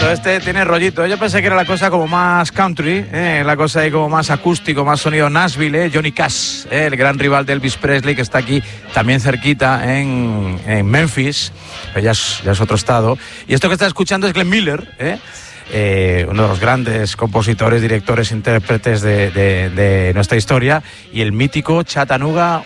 rollito, este tiene rollito. Yo pensé que era la cosa como más country, la cosa ahí como más acústico, más sonido Nashville, Johnny Cash, el gran rival de Elvis Presley, que está aquí también cerquita en Memphis, pero ya es otro estado. Y esto que está escuchando es Glenn Miller, uno de los grandes compositores, directores, intérpretes de nuestra historia, y el mítico Chattanooga.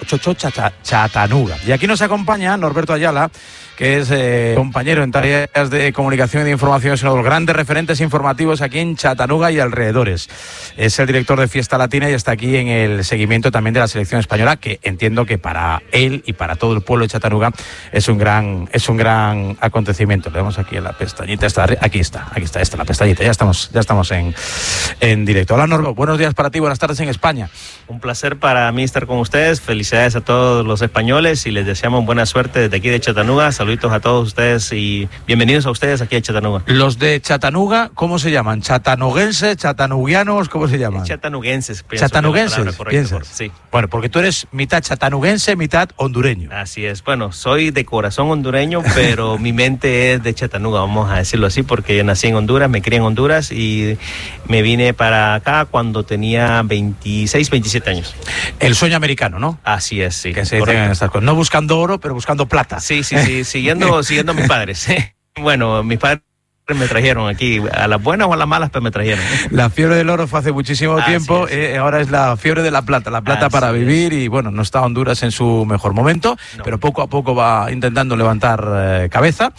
Y aquí nos acompaña Norberto Ayala, que es compañero en tareas de comunicación y de información, es uno de los grandes referentes informativos aquí en Chattanooga y alrededores. Es el director de Fiesta Latina y está aquí en el seguimiento también de la selección española, que entiendo que para él y para todo el pueblo de Chattanooga es un gran acontecimiento. Le damos aquí en la pestañita, aquí está la pestañita, ya estamos en directo. Hola Norberto, buenos días para ti, buenas tardes en España. Un placer para mí estar con ustedes, felicidades a todos los españoles y les deseamos buena suerte desde aquí de Chattanooga. Saluditos a todos ustedes y bienvenidos a ustedes aquí a Chattanooga. Los de Chattanooga, ¿cómo se llaman? ¿Chattanooguenses, chattanoogianos, cómo se llaman? Chattanooguenses. Chattanooguenses, piensas. Sí. Bueno, porque tú eres mitad chattanooguense, mitad hondureño. Así es. Bueno, soy de corazón hondureño, pero mi mente es de Chattanooga, vamos a decirlo así, porque nací en Honduras, me crié en Honduras y me vine para acá cuando tenía 26, 27 años. El sueño americano, ¿no? Así es, sí. Que se dicen estas cosas. No buscando oro, pero buscando plata. Sí, siguiendo a mis padres. Bueno, mis padres me trajeron aquí, a las buenas o a las malas, pero me trajeron. La fiebre del oro fue hace muchísimo tiempo, ahora es la fiebre de la plata para vivir, y bueno, no está Honduras en su mejor momento, no, pero poco a poco va intentando levantar cabeza,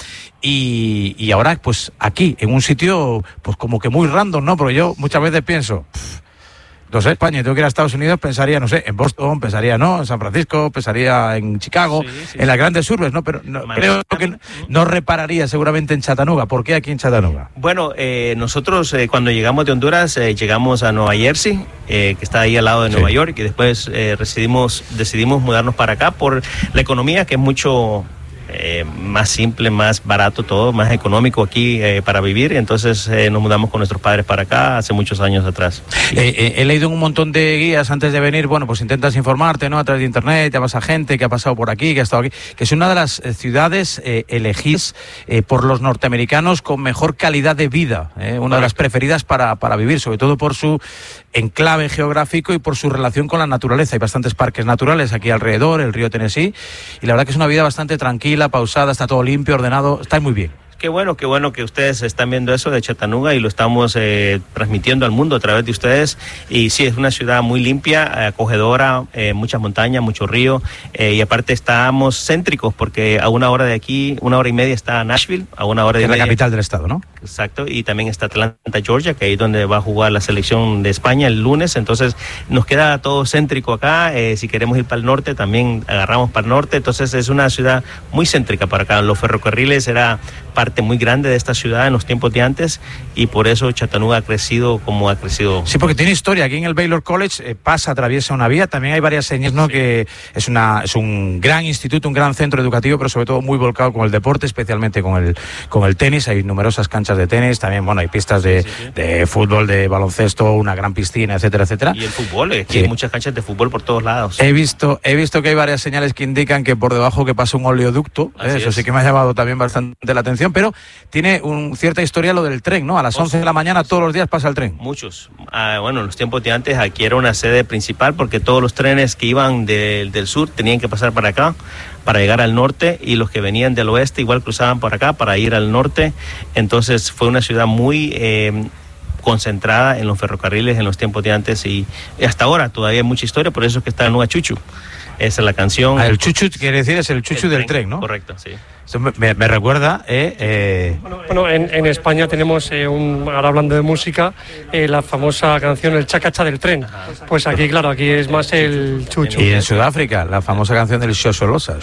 y ahora pues aquí, en un sitio pues como que muy random, ¿no? Porque yo muchas veces pienso, no sé, España, tengo que ir a Estados Unidos, pensaría, no sé, en Boston, pensaría, ¿no? En San Francisco, pensaría en Chicago, en las grandes urbes, ¿no? Pero creo que no repararía seguramente en Chattanooga. ¿Por qué aquí en Chattanooga? Bueno, nosotros cuando llegamos de Honduras, llegamos a Nueva Jersey, que está ahí al lado de Nueva York, y después decidimos mudarnos para acá por la economía, que es mucho más simple, más barato todo, más económico aquí para vivir. Entonces nos mudamos con nuestros padres para acá hace muchos años atrás. He leído un montón de guías antes de venir. Bueno, pues intentas informarte, ¿no? A través de internet, llamas a gente que ha pasado por aquí, que ha estado aquí, que es una de las ciudades elegidas por los norteamericanos con mejor calidad de vida, una de las preferidas para vivir, sobre todo por su enclave geográfico y por su relación con la naturaleza. Hay bastantes parques naturales aquí alrededor, el río Tennessee, y la verdad que es una vida bastante tranquila, pausada, está todo limpio, ordenado, está muy bien. Qué bueno que ustedes están viendo eso de Chattanooga y lo estamos transmitiendo al mundo a través de ustedes. Y sí, es una ciudad muy limpia, acogedora, muchas montañas, mucho río, y aparte estamos céntricos porque a una hora de aquí, 1 hora y media está Nashville, a 1 hora y media. Es la capital del estado, ¿no? Exacto, y también está Atlanta, Georgia, que ahí es donde va a jugar la selección de España el lunes. Entonces nos queda todo céntrico acá. Si queremos ir para el norte, también agarramos para el norte. Entonces es una ciudad muy céntrica para acá. Los ferrocarriles era parte muy grande de esta ciudad en los tiempos de antes, y por eso Chattanooga ha crecido como ha crecido. Sí, porque tiene historia. Aquí en el Baylor College atraviesa una vía. También hay varias señas, ¿no? Sí. Que es un gran instituto, un gran centro educativo, pero sobre todo muy volcado con el deporte, especialmente con el tenis. Hay numerosas canchas de tenis, también, bueno, hay pistas de fútbol, de baloncesto, una gran piscina, etcétera, etcétera. Y el fútbol, hay muchas canchas de fútbol por todos lados. He visto que hay varias señales que indican que por debajo que pasa un oleoducto. Eso sí que me ha llamado también bastante la atención, pero tiene cierta historia lo del tren, ¿no? A las 11 de la mañana todos los días pasa el tren. Muchos. Bueno, en los tiempos de antes aquí era una sede principal porque todos los trenes que iban del sur tenían que pasar para acá para llegar al norte, y los que venían del oeste igual cruzaban por acá para ir al norte. Entonces fue una ciudad muy concentrada en los ferrocarriles en los tiempos de antes, y hasta ahora todavía hay mucha historia, por eso es que está Nueva Chuchu. Esa es la canción. El chuchu quiere decir es el chuchu del tren, ¿no? Correcto, sí. Eso me recuerda. Bueno, en España tenemos, ahora hablando de música, la famosa canción El Chacacha del tren. Pues aquí, claro, aquí es más el chuchu. Y en Sudáfrica, la famosa canción del Xoxolosa.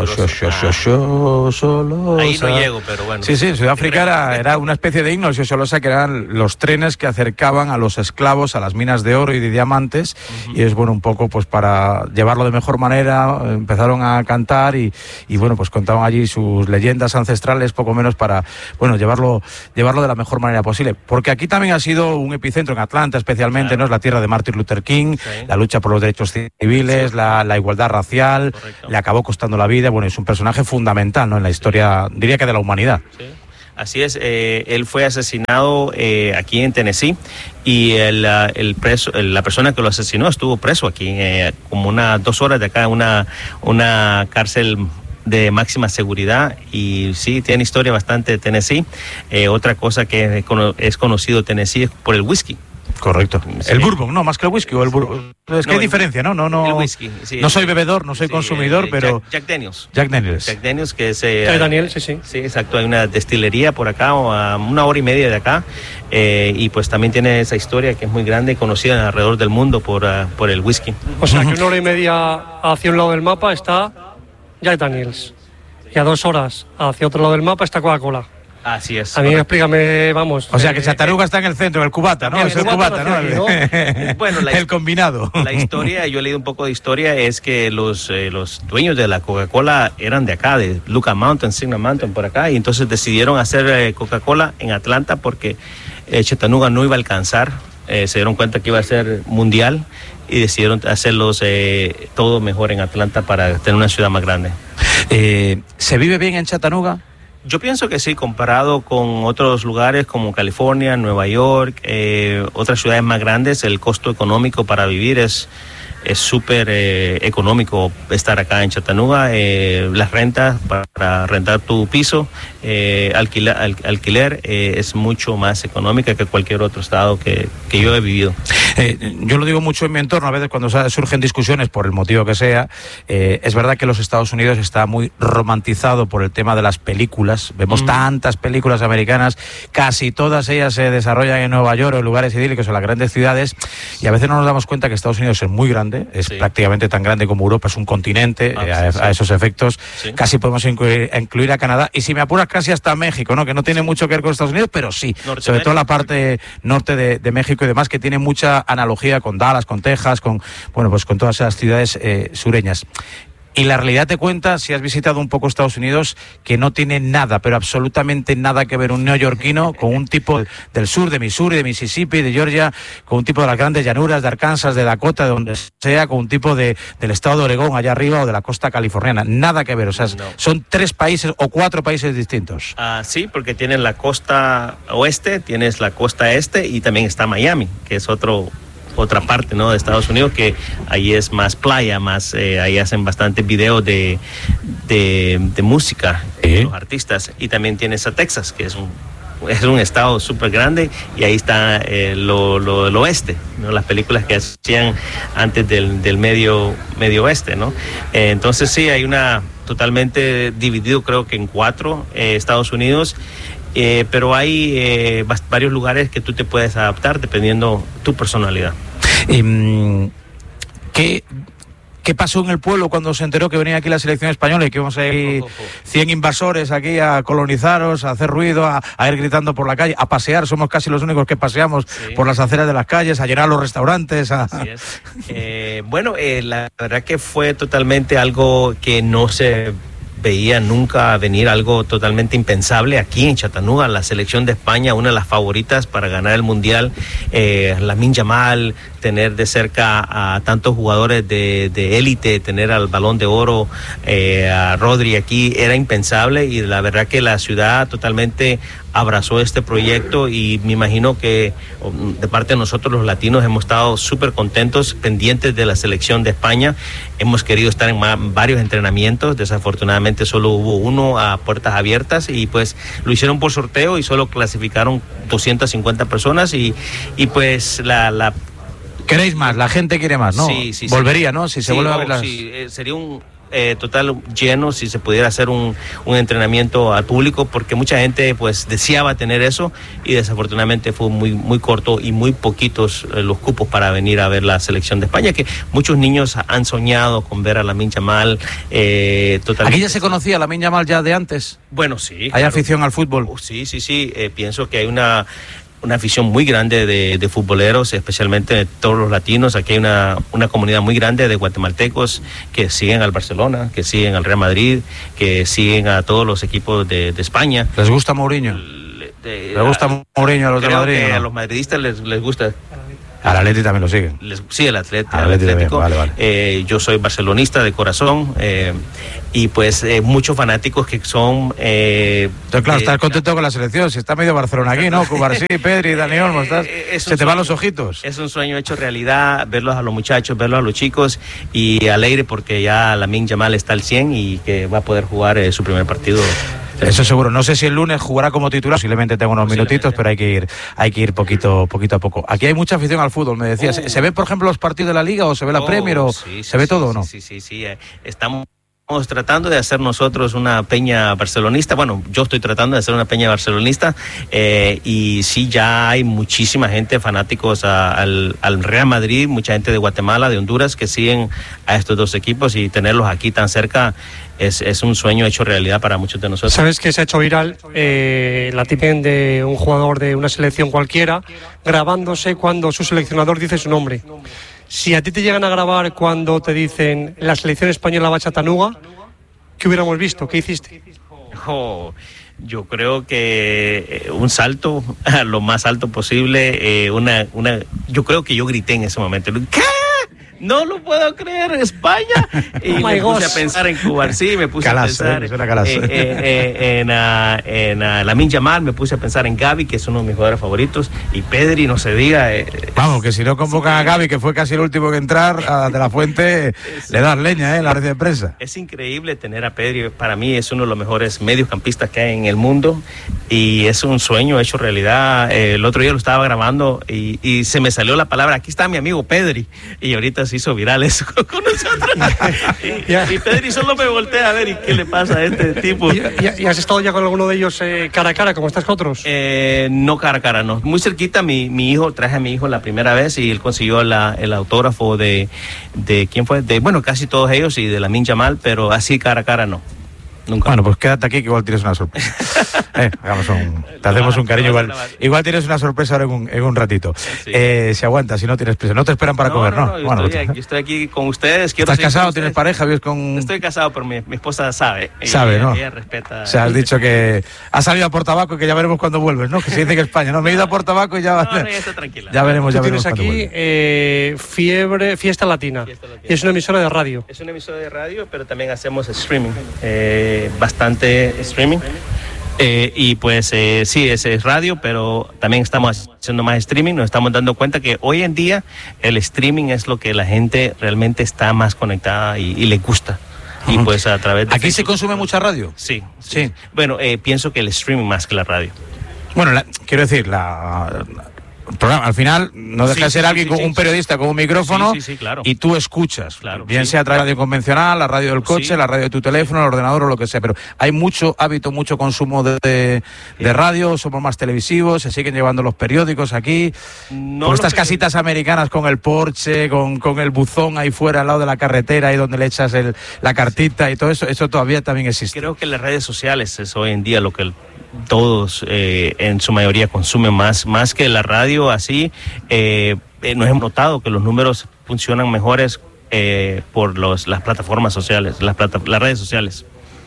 Xoxolosa. Ahí no llego, pero bueno. Sí, en Sudáfrica era una especie de himno, el Xoxolosa, que eran los trenes que acercaban a los esclavos a las minas de oro y de diamantes. Y es bueno un poco pues para llevarlo de mejor manera, empezaron a cantar y bueno, pues contaban allí sus leyendas ancestrales, poco menos para, bueno, llevarlo de la mejor manera posible. Porque aquí también ha sido un epicentro, en Atlanta especialmente, claro, ¿no? Es la tierra de Martin Luther King, la lucha por los derechos civiles, la igualdad racial. Correcto. Le acabó costando la vida. Bueno, es un personaje fundamental, ¿no? En la historia, diría que de la humanidad. Sí. Así es, él fue asesinado aquí en Tennessee y la persona que lo asesinó estuvo preso aquí como unas 2 horas de acá, una cárcel de máxima seguridad, y sí, tiene historia bastante de Tennessee. Otra cosa que es conocido Tennessee es por el whisky. Correcto. Sí. El bourbon, no, más que el whisky o el bourbon. Es que hay diferencia, ¿no? El whisky, sí. No soy bebedor, no soy consumidor, pero... Jack Daniels. Jack Daniels. Jack Daniels, que es... Jack Daniels, sí. Sí, exacto. Hay una destilería por acá, a 1 hora y media de acá, y pues también tiene esa historia que es muy grande y conocida alrededor del mundo por el whisky. O sea, que 1 hora y media hacia un lado del mapa está Jack Daniels, y a 2 horas hacia otro lado del mapa está Coca-Cola. Así es. A mí explícame, vamos. O sea, que Chattanooga está en el centro, el cubata, ¿no? El Es el cubata, cubata, ¿no? Bueno, el combinado. La historia, yo he leído un poco de historia, es que los dueños de la Coca-Cola eran de acá, de Lookout Mountain, Signal Mountain, por acá, y entonces decidieron hacer Coca-Cola en Atlanta porque Chattanooga no iba a alcanzar, se dieron cuenta que iba a ser mundial y decidieron hacerlos todo mejor en Atlanta para tener una ciudad más grande. ¿Se vive bien en Chattanooga? Yo pienso que sí, comparado con otros lugares como California, Nueva York, otras ciudades más grandes, el costo económico para vivir es súper económico estar acá en Chattanooga. Las rentas para rentar tu piso, alquiler es mucho más económica que cualquier otro estado que yo he vivido. Yo lo digo mucho en mi entorno, a veces cuando surgen discusiones por el motivo que sea, es verdad que los Estados Unidos está muy romantizado por el tema de las películas. Vemos tantas películas americanas, casi todas ellas se desarrollan en Nueva York o en lugares idílicos o en las grandes ciudades, y a veces no nos damos cuenta que Estados Unidos es muy grande, es prácticamente tan grande como Europa, es un continente a esos efectos. Casi podemos incluir a Canadá, y si me apuras casi hasta México, ¿no? Que no tiene mucho que ver con Estados Unidos, pero sí, sobre todo la parte norte de México y demás, que tiene mucha analogía con Dallas, con Texas, con todas esas ciudades sureñas. Y la realidad te cuenta, si has visitado un poco Estados Unidos, que no tiene nada, pero absolutamente nada que ver un neoyorquino con un tipo del sur, de Missouri, de Mississippi, de Georgia, con un tipo de las grandes llanuras, de Arkansas, de Dakota, de donde sea, con un tipo del estado de Oregón, allá arriba, o de la costa californiana. Nada que ver, o sea, son 3 países o 4 países distintos. Sí, porque tienen la costa oeste, tienes la costa este, y también está Miami, que es otra parte, ¿no?, de Estados Unidos, que ahí es más playa, ahí hacen bastantes videos de música, los artistas, y también tienes a Texas, que es un estado súper grande, y ahí está el oeste, ¿no?, las películas que hacían antes del medio oeste, ¿no? Entonces sí, hay totalmente dividido, creo que en 4 Estados Unidos. Pero hay varios lugares que tú te puedes adaptar dependiendo tu personalidad. ¿Qué pasó en el pueblo cuando se enteró que venía aquí la selección española y que íbamos a ir 100 invasores aquí a colonizaros, a hacer ruido, a ir gritando por la calle, a pasear? Somos casi los únicos que paseamos por las aceras de las calles, a llenar los restaurantes. Así es. La verdad que fue totalmente algo que no se veía nunca venir, algo totalmente impensable aquí en Chattanooga. La selección de España, una de las favoritas para ganar el mundial, Lamine Yamal, tener de cerca a tantos jugadores de élite, tener al Balón de Oro, a Rodri aquí, era impensable, y la verdad que la ciudad totalmente abrazó este proyecto, y me imagino que de parte de nosotros los latinos hemos estado súper contentos, pendientes de la selección de España. Hemos querido estar en varios entrenamientos, desafortunadamente solo hubo uno a puertas abiertas, y pues lo hicieron por sorteo y solo clasificaron 250 personas, y pues ¿Queréis más? La gente quiere más, ¿no? Sí. Volvería, ¿no? Si se vuelve a ver las... Sí, sería un total lleno si se pudiera hacer un entrenamiento al público, porque mucha gente pues deseaba tener eso, y desafortunadamente fue muy, muy corto y muy poquitos los cupos para venir a ver la selección de España, que muchos niños han soñado con ver a Lamine Yamal. ¿Aquí ya se conocía a Lamine Yamal ya de antes? Bueno, sí. ¿Hay afición al fútbol? Sí. Pienso que hay una afición muy grande de futboleros, especialmente de todos los latinos. Aquí hay una comunidad muy grande de guatemaltecos que siguen al Barcelona, que siguen al Real Madrid, que siguen a todos los equipos de España. ¿Les gusta Mourinho? ¿Les gusta Mourinho a los de Madrid? Que a los madridistas les gusta. Al Atleti también lo siguen. Sí, el Atlético. Vale. Yo soy barcelonista de corazón y pues muchos fanáticos que son... Entonces, claro, estás contento con la selección. Si está medio Barcelona aquí, ¿no? Cubarsí, Pedri, Dani Olmo, se te van los ojitos. Es un sueño hecho realidad, verlos a los muchachos, verlos a los chicos y alegre porque ya Lamine Yamal está al 100 y que va a poder jugar su primer partido. Eso seguro. No sé si el lunes jugará como titular, posiblemente tengo unos minutitos, pero hay que ir poquito a poco. Aquí hay mucha afición al fútbol, me decías. ¿Se ven, por ejemplo, los partidos de la Liga o se ve la Premier o se ve todo o no? Sí. Estamos tratando de hacer nosotros una peña barcelonista. Bueno, yo estoy tratando de hacer una peña barcelonista y sí, ya hay muchísima gente, fanáticos al Real Madrid, mucha gente de Guatemala, de Honduras, que siguen a estos dos equipos y tenerlos aquí tan cerca es un sueño hecho realidad para muchos de nosotros. ¿Sabes que se ha hecho viral la tipen de un jugador de una selección cualquiera grabándose cuando su seleccionador dice su nombre? Si a ti te llegan a grabar cuando te dicen la selección española va a Chattanooga, ¿qué hubiéramos visto? ¿Qué hiciste? Yo creo que un salto a lo más alto posible, yo creo que yo grité en ese momento. ¿Qué? No lo puedo creer, España. Y me puse a pensar en Cubarsí, me puse a pensar en Lamine Yamal, me puse a pensar en Gavi, que es uno de mis jugadores favoritos, y Pedri, no se diga. Vamos, que si no convocan a Gavi, que fue casi el último que entrar, a De La Fuente le das leña en la red de prensa. Es increíble tener a Pedri, para mí es uno de los mejores mediocampistas que hay en el mundo, y es un sueño hecho realidad. El otro día lo estaba grabando y se me salió la palabra, aquí está mi amigo Pedri, y ahorita se hizo viral eso con nosotros. Y Pedri solo me voltea a ver, ¿y qué le pasa a este tipo? ¿Y has estado ya con alguno de ellos cara a cara, como estás con otros? No cara a cara, no. Muy cerquita, mi hijo, traje a mi hijo la primera vez y él consiguió el autógrafo de ¿quién fue? Bueno, casi todos ellos y de Lamine Yamal, pero así cara a cara no. Nunca. Bueno, pues quédate aquí que igual tienes una sorpresa. Te hacemos un cariño. Igual tienes una sorpresa ahora en un ratito. Sí. Si aguantas, si no tienes prisa. No te esperan para comer, ¿no? Yo estoy aquí con ustedes. ¿Estás casado? ¿Tienes pareja? ¿Vives con...? Estoy casado, pero mi esposa sabe. Sabe, ¿no? Ella respeta. O sea, has dicho que has salido a por tabaco y que ya veremos cuando vuelves, ¿no? Que se dice que España, ¿no? Me he ido a por tabaco y ya... No, ya está tranquila. Ya veremos, Tú tienes aquí Fiesta Latina. Y es una emisora de radio. Es una emisora de radio, pero también hacemos streaming. Bastante streaming y pues sí, es radio, pero también estamos haciendo más streaming. Nos estamos dando cuenta que hoy en día el streaming es lo que la gente realmente está más conectada y le gusta. Y pues a través de ¿Aquí Facebook, se consume mucha radio? Sí. Bueno, pienso que el streaming más que la radio. Bueno, quiero decir, programa, al final no deja de ser alguien con un periodista con un micrófono claro. Y tú escuchas, claro, bien sea a través de radio convencional, la radio del coche, la radio de tu teléfono, el ordenador o lo que sea, pero hay mucho hábito, mucho consumo de radio, somos más televisivos, se siguen llevando los periódicos aquí, con estas casitas americanas con el Porsche, con el buzón ahí fuera al lado de la carretera, ahí donde le echas la cartita y todo eso todavía también existe. Creo que las redes sociales es hoy en día lo que todos en su mayoría consumen más que la radio. Así nos hemos notado que los números funcionan mejores por las plataformas sociales, las redes sociales.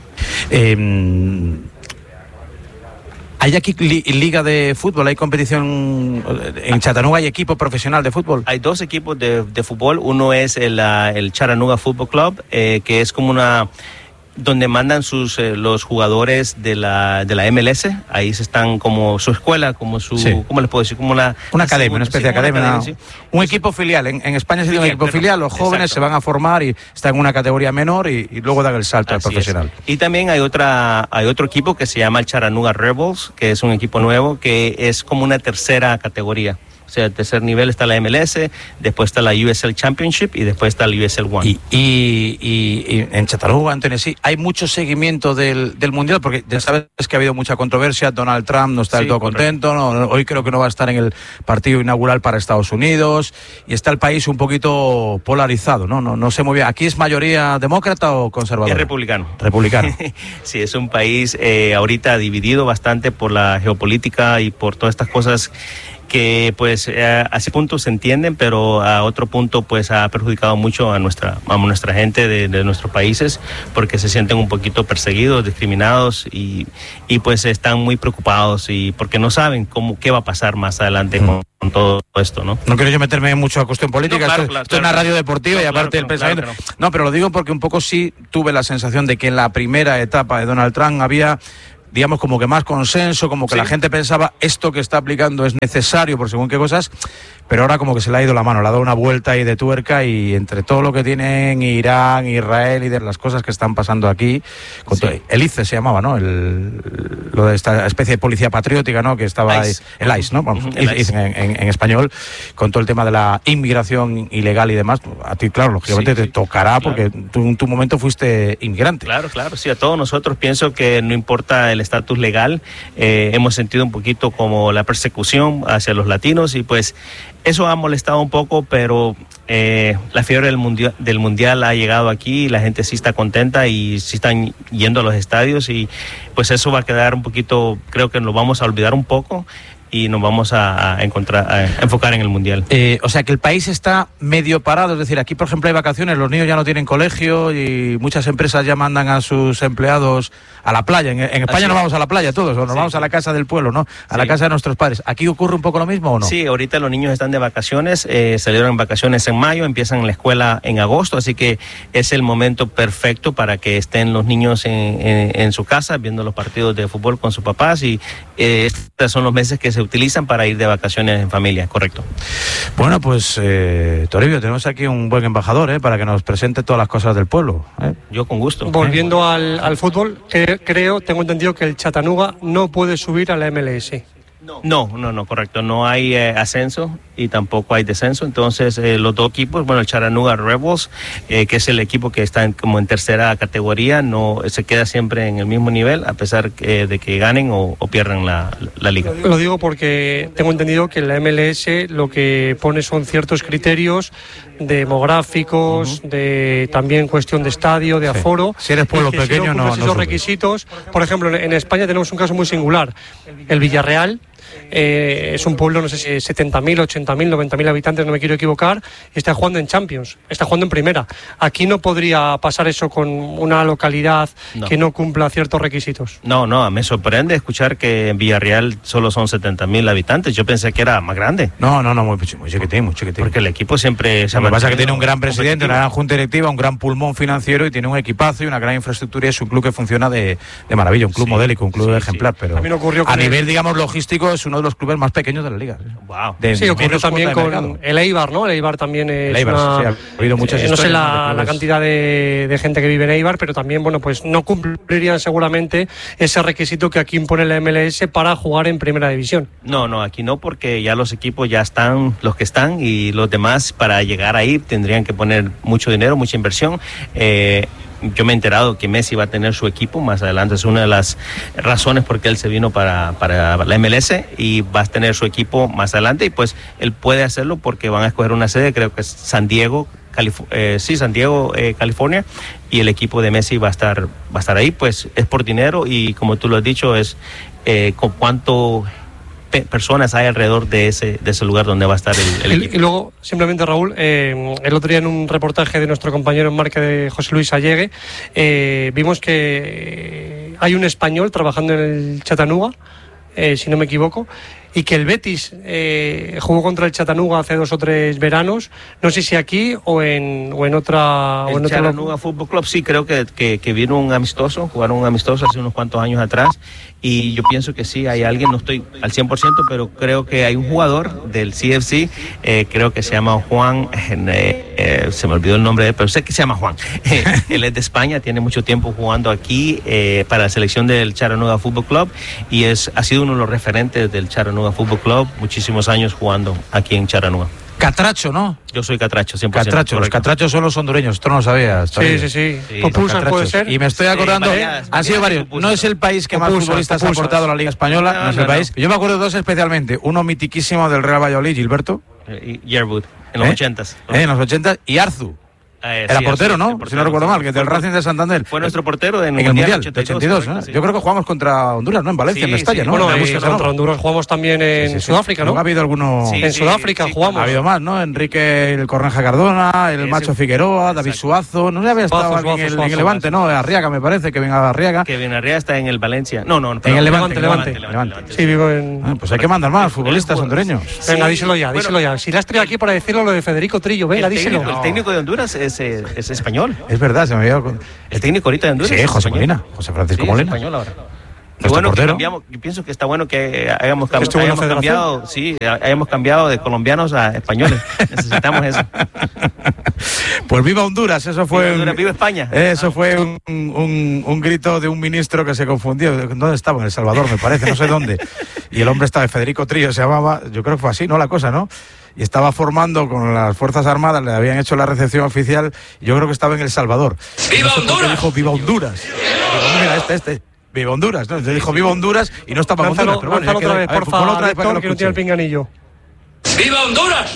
¿Hay aquí liga de fútbol? ¿Hay competición en Chattanooga? ¿Hay equipo profesional de fútbol? Hay dos equipos de fútbol. Uno es el Chattanooga Football Club, que es como donde mandan los jugadores de la MLS. Ahí se están como su escuela, como ¿cómo les puedo decir? Como una academia, una especie de academia. Un equipo filial. En España se llama un equipo filial. Los jóvenes se van a formar y están en una categoría menor y luego dan el salto al profesional. Y también hay otro equipo que se llama el Chattanooga Rebels, que es un equipo nuevo que es como una tercera categoría. O sea, el tercer nivel está la MLS, después está la USL Championship y después está el USL One. Y en Chattanooga, en Tennessee, hay mucho seguimiento del Mundial, porque ya sabes que ha habido mucha controversia. Donald Trump no está del todo contento, hoy creo que no va a estar en el partido inaugural para Estados Unidos, y está el país un poquito polarizado, no sé muy bien. ¿Aquí es mayoría demócrata o conservadora? Es republicano. Republicano. Sí, es un país ahorita dividido bastante por la geopolítica y por todas estas cosas que pues a ese punto se entienden, pero a otro punto pues ha perjudicado mucho a nuestra gente de nuestros países, porque se sienten un poquito perseguidos, discriminados y pues están muy preocupados y porque no saben qué va a pasar más adelante con todo esto, ¿no? No quiero yo meterme mucho a cuestión política, No, esto es una radio deportiva y aparte del pensamiento. No, pero lo digo porque un poco sí tuve la sensación de que en la primera etapa de Donald Trump había, digamos, como que más consenso, como que la gente pensaba esto que está aplicando es necesario por según qué cosas, pero ahora como que se le ha ido la mano, le ha dado una vuelta ahí de tuerca y entre todo lo que tienen Irán, Israel y de las cosas que están pasando aquí, el ICE se llamaba, ¿no? Lo de esta especie de policía patriótica, ¿no? Que estaba ICE. El ICE, ¿no? Vamos, El ICE en español, con todo el tema de la inmigración ilegal y demás. A ti, claro, lógicamente te tocará porque tú en tu momento fuiste inmigrante. Claro, sí, a todos nosotros pienso que no importa el estatus legal, hemos sentido un poquito como la persecución hacia los latinos y pues eso ha molestado un poco, pero la fiebre del mundial ha llegado aquí y la gente sí está contenta y sí están yendo a los estadios y pues eso va a quedar un poquito, creo que nos vamos a olvidar un poco y nos vamos a enfocar en el mundial. O sea que el país está medio parado, es decir, aquí por ejemplo hay vacaciones, los niños ya no tienen colegio y muchas empresas ya mandan a sus empleados a la playa. En España nos vamos a la playa todos, o nos vamos a la casa del pueblo, ¿no? A la casa de nuestros padres. ¿Aquí ocurre un poco lo mismo o no? Sí, ahorita los niños están de vacaciones, salieron en vacaciones en mayo, empiezan la escuela en agosto, así que es el momento perfecto para que estén los niños en su casa viendo los partidos de fútbol con sus papás y estos son los meses que se utilizan para ir de vacaciones en familia, correcto. Bueno, pues Toribio, tenemos aquí un buen embajador para que nos presente todas las cosas del pueblo. Yo con gusto. Volviendo al fútbol, tengo entendido que el Chattanooga no puede subir a la MLS. No, correcto. No hay ascenso y tampoco hay descenso. Entonces, los dos equipos, el Chattanooga Rebels, que es el equipo que está como en tercera categoría, no se queda siempre en el mismo nivel, a pesar de que ganen o pierdan la liga. Lo digo porque tengo entendido que la MLS lo que pone son ciertos criterios demográficos, de también cuestión de estadio, de aforo. Si eres pueblo pequeño, no esos requisitos. Por ejemplo, en España tenemos un caso muy singular. El Villarreal es un pueblo, no sé si 70.000, 80.000, 90.000 habitantes, no me quiero equivocar, y está jugando en Champions, está jugando en primera. Aquí no podría pasar eso con una localidad que no cumpla ciertos requisitos. No, me sorprende escuchar que en Villarreal solo son 70.000 habitantes. Yo pensé que era más grande. No, muy chiquitín. Porque el equipo siempre Lo que pasa es que tiene un gran presidente, una gran junta directiva, un gran pulmón financiero y tiene un equipazo y una gran infraestructura y es un club que funciona de maravilla, un club modélico, un club ejemplar, pero a nivel, digamos, logístico es uno de los clubes más pequeños de la liga. Wow. Ocurrió también con el Eibar, ¿no? El Eibar también es ha habido muchas no sé historias, la cantidad de gente que vive en Eibar, pero también, pues no cumplirían seguramente ese requisito que aquí impone la MLS para jugar en primera división. No, aquí no, porque ya los equipos ya están, los que están, y los demás para llegar ahí tendrían que poner mucho dinero, mucha inversión. Yo me he enterado que Messi va a tener su equipo más adelante, es una de las razones por qué él se vino para la MLS y va a tener su equipo más adelante y pues él puede hacerlo porque van a escoger una sede, creo que es San Diego, California, y el equipo de Messi va a estar ahí, pues es por dinero y como tú lo has dicho es con cuánto personas hay alrededor de ese lugar donde va a estar el equipo. Y luego, simplemente Raúl, el otro día en un reportaje de nuestro compañero en marca de José Luis Allegue, vimos que hay un español trabajando en el Chattanooga, si no me equivoco, y que el Betis jugó contra el Chattanooga hace 2 o 3 veranos, no sé si aquí o en otra... El Chattanooga Fútbol Club, sí, creo que vino jugaron un amistoso hace unos cuantos años atrás, y yo pienso que sí, hay alguien, no estoy al 100%, pero creo que hay un jugador del CFC, creo que se llama Juan, se me olvidó el nombre de él, pero sé que se llama Juan. Él es de España, tiene mucho tiempo jugando aquí para la selección del Chattanooga Fútbol Club, y ha sido uno de los referentes del Chattanooga Fútbol Club, muchísimos años jugando aquí en Chattanooga. Catracho, ¿no? Yo soy catracho, 100%. Catracho, los catrachos son los hondureños, esto no lo sabías. Sí. Populsan puede ser. Y me estoy acordando, han sido varios. No es el país que más futbolistas ha aportado a la Liga Española, no es el país. Yo me acuerdo de 2 especialmente, uno mitiquísimo del Real Valladolid, Gilberto. Yearwood, en los 80s. En los 80s, y Arzu. Era sí, portero, sí, ¿no? portero, Si no recuerdo sí. mal, que del Racing de Santander. Fue nuestro portero en el Mundial 82, ¿no? sí. Yo creo que jugamos contra Honduras, ¿no? En Valencia, Sí, en Mestalla, sí. ¿no? Bueno, En la y Busca contra Canova. Honduras jugamos también en Sudáfrica, ¿no? Ha habido alguno. Sí, En Sudáfrica jugamos. Ha habido más, ¿no? Enrique el Corneja Cardona, el Ese- Macho Figueroa, David Exacto. Suazo. No sé, había estado Suazo, alguien en Suazo, el Levante, ¿no? Arriaga, me parece, que venga Arriaga. Que Benarriá está en el Valencia. No, En el Levante. Levante. Sí, vivo en... Pues hay que mandar más futbolistas hondureños. Venga, Sí, díselo ya, bueno. díselo ya. Si la has traído aquí para decirlo lo de Federico Trillo, venga, díselo. El técnico de Honduras es español. Es verdad, se me había. El técnico ahorita de Honduras Sí, es José español. Molina, José Francisco Sí, es Molina. español ahora. Qué Nuestro bueno que portero. cambiamos, yo pienso que está bueno que hayamos Estuvo en la cambiado, sí, hayamos cambiado de colombianos a españoles. Necesitamos eso. Pues viva Honduras, eso fue. Viva Honduras, viva España. Eso fue un grito de un ministro que se confundió. ¿Dónde estaba? En El Salvador, me parece, no sé dónde. Y el hombre estaba, Federico Trillo se llamaba, yo creo que fue así, ¿no? La cosa, ¿no? Y estaba formando con las Fuerzas Armadas, le habían hecho la recepción oficial, y yo creo que estaba en El Salvador. ¡Viva Honduras! Dijo, ¡viva Honduras! Digo, mira, ¡viva Honduras! ¿No? Entonces dijo, ¡viva Honduras! Y no estaba en Honduras. Lánzalo, lánzalo otra vez, por favor, otra vez para Héctor, que no tiene el pinganillo. ¡Viva Honduras!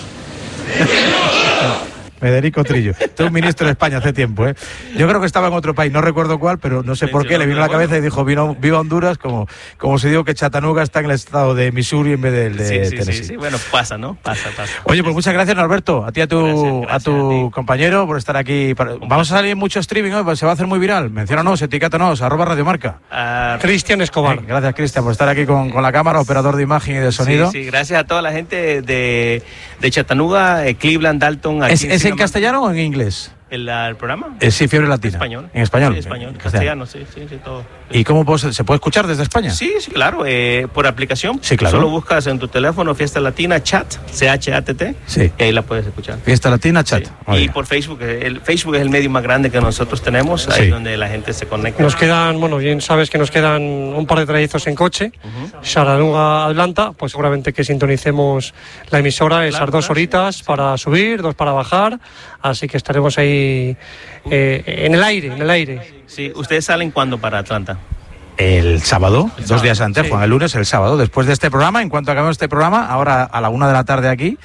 Federico Trillo. Este es un ministro de España hace tiempo, ¿eh? Yo creo que estaba en otro país, no recuerdo cuál, pero no sé por qué, le vino a la cabeza y dijo viva Honduras, como se dijo que Chattanooga está en el estado de Missouri en vez del de Tennessee. Sí. Bueno, pasa, ¿no? Pasa. Oye, pues muchas gracias, Norberto, a ti y a tu Gracias compañero por estar aquí. Vamos a salir en mucho streaming hoy, pues se va a hacer muy viral. Menciónanos, etiquétanos, @radiomarca. Cristian Escobar. Gracias, Cristian, por estar aquí con la cámara, operador de imagen y de sonido. Sí, gracias a toda la gente de Chattanooga, Cleveland, Dalton. Aquí ¿Es en castellano o en inglés? ¿El programa? Sí, Fiebre Latina. Español. En español. Sí, español. Castellano, sí, todo. ¿Y cómo se puede escuchar desde España? Sí, claro, por aplicación. Sí, claro. Solo buscas en tu teléfono Fiesta Latina Chat, CHATT, Sí. y ahí la puedes escuchar. Fiesta Latina Chat. Sí. Muy Y bien. por Facebook, el Facebook es el medio más grande que nosotros tenemos, ahí Sí. es donde la gente se conecta. Nos quedan, bueno, bien sabes que nos quedan un par de trayectos en coche. Chattanooga, Atlanta, pues seguramente que sintonicemos la emisora esas 2 horitas para subir, 2 para bajar. Así que estaremos ahí en el aire. Sí, ¿ustedes salen cuándo para Atlanta? El sábado, 2 días antes, sí. Juan, el lunes, el sábado, después de este programa, en cuanto acabemos este programa, ahora a la 1 de la tarde aquí,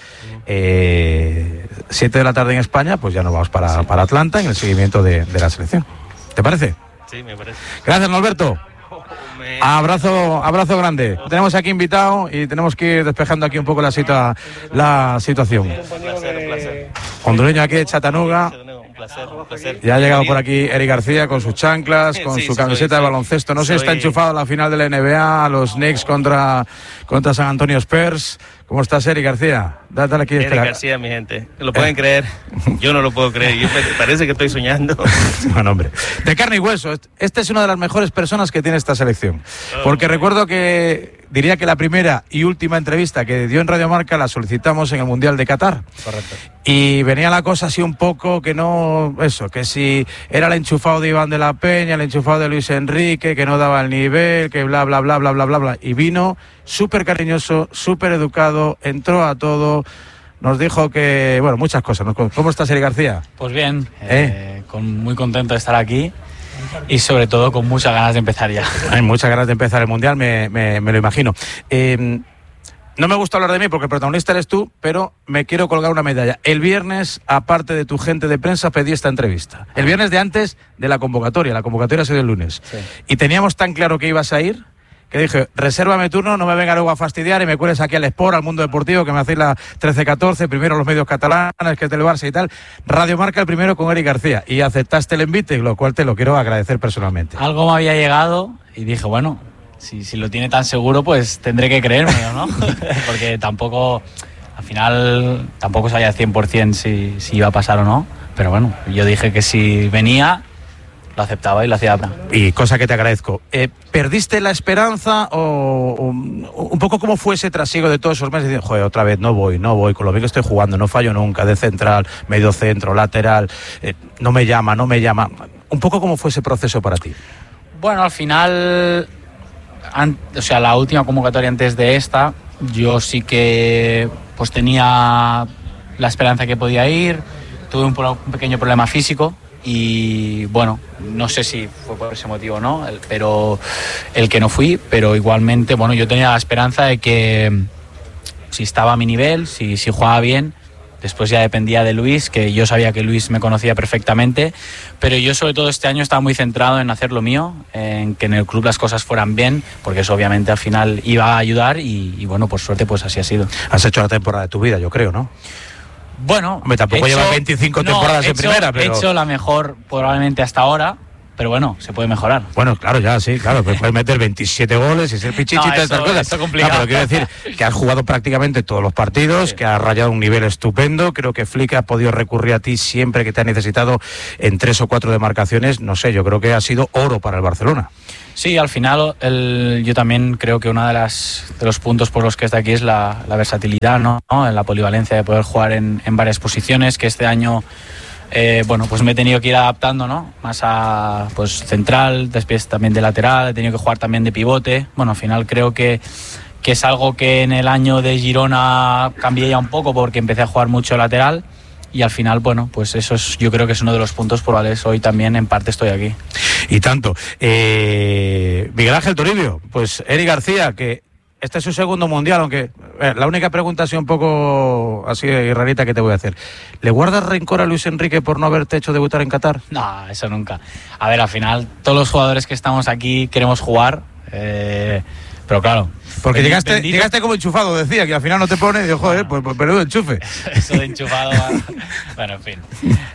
7 de la tarde en España, pues ya nos vamos para Atlanta en el seguimiento de la selección. ¿Te parece? Sí, me parece. Gracias, Norberto. Abrazo grande. Tenemos aquí invitado y tenemos que ir despejando aquí un poco la situación. Un placer. Hondureño aquí de Chattanooga. Un placer. Ya ha llegado por aquí Eric García con sus chanclas, con Sí, su sí, camiseta de soy- baloncesto. No sé, está soy- enchufado a la final de la NBA, a los Knicks contra San Antonio Spurs. ¿Cómo estás, Eric García? Dale aquí. Eric espera. García, mi gente. ¿Lo pueden creer? Yo no lo puedo creer. Parece que estoy soñando. Bueno, hombre. De carne y hueso. Esta es una de las mejores personas que tiene esta selección. Porque recuerdo que, diría que la primera y última entrevista que dio en Radio Marca la solicitamos en el Mundial de Qatar. Correcto. Y venía la cosa así un poco que no, eso, que si era el enchufado de Iván de la Peña, el enchufado de Luis Enrique, que no daba el nivel, que bla, bla, bla, bla, bla, bla, bla. Y vino súper cariñoso, súper educado, entró a todo, nos dijo que, bueno, muchas cosas. ¿Cómo estás, Eric García? Pues bien, muy contento de estar aquí y sobre todo con muchas ganas de empezar ya. Hay muchas ganas de empezar el Mundial, me lo imagino. No me gusta hablar de mí porque el protagonista eres tú, pero me quiero colgar una medalla. El viernes, aparte de tu gente de prensa, pedí esta entrevista. El viernes de antes de la convocatoria ha sido el lunes. Sí. Y teníamos tan claro que ibas a ir, que dije, resérvame turno, no me venga luego a fastidiar y me cueles aquí al Sport, al Mundo Deportivo, que me hacéis la 13-14, primero los medios catalanes, que es del Barça y tal. Radio Marca el primero con Eric García. Y aceptaste el envite, lo cual te lo quiero agradecer personalmente. Algo me había llegado y dije, bueno, si lo tiene tan seguro, pues tendré que creérmelo, ¿no? Porque tampoco, al final, tampoco sabía al 100% si iba a pasar o no. Pero bueno, yo dije que si venía, lo aceptaba y lo hacía. Y cosa que te agradezco. ¿Perdiste la esperanza o un poco cómo fue ese trasiego de todos esos meses? Diciendo, joder, otra vez no voy, con lo bien que estoy jugando, no fallo nunca, de central, medio centro, lateral, no me llama. Un poco cómo fue ese proceso para ti. Bueno, al final, la última convocatoria antes de esta, yo sí que pues tenía la esperanza que podía ir, tuve un pequeño problema físico y bueno, no sé si fue por ese motivo o no, pero el que no fui, pero igualmente, bueno, yo tenía la esperanza de que si estaba a mi nivel, si jugaba bien, Después ya dependía de Luis, que yo sabía que Luis me conocía perfectamente, pero yo sobre todo este año estaba muy centrado en hacer lo mío, en que en el club las cosas fueran bien, porque eso obviamente al final iba a ayudar y bueno, por suerte pues así ha sido. Has hecho la temporada de tu vida, yo creo, ¿no? Bueno, hombre, tampoco llevas 25 temporadas en primera, pero... He hecho la mejor probablemente hasta ahora, pero bueno, se puede mejorar. Bueno, claro, ya, sí, claro, pues puedes meter 27 goles y ser pichichi y todas estas cosas. Eso es complicado. No, pero quiero decir que has jugado prácticamente todos los partidos, sí, que has rayado un nivel estupendo. Creo que Flick ha podido recurrir a ti siempre que te ha necesitado en 3 o 4 demarcaciones. No sé, yo creo que ha sido oro para el Barcelona. Sí, al final yo también creo que uno de los puntos por los que está aquí es la versatilidad, ¿no? La polivalencia de poder jugar en varias posiciones, que este año... bueno, pues me he tenido que ir adaptando, ¿no? Más a pues central, después también de lateral, he tenido que jugar también de pivote. Bueno, al final creo que es algo que en el año de Girona cambié ya un poco porque empecé a jugar mucho lateral y al final, bueno, pues eso yo creo que es uno de los puntos por los cuales hoy también en parte estoy aquí. Y tanto. Miguel Ángel Toribio, pues Eric García, que este es su segundo mundial, aunque la única pregunta así un poco así rarita que te voy a hacer. ¿Le guardas rencor a Luis Enrique por no haberte hecho debutar en Qatar? No, eso nunca. A ver, al final todos los jugadores que estamos aquí queremos jugar, pero claro... Porque llegaste como enchufado, decía, que al final no te pone y digo, joder, pues peludo enchufe. Eso de enchufado... bueno, en fin.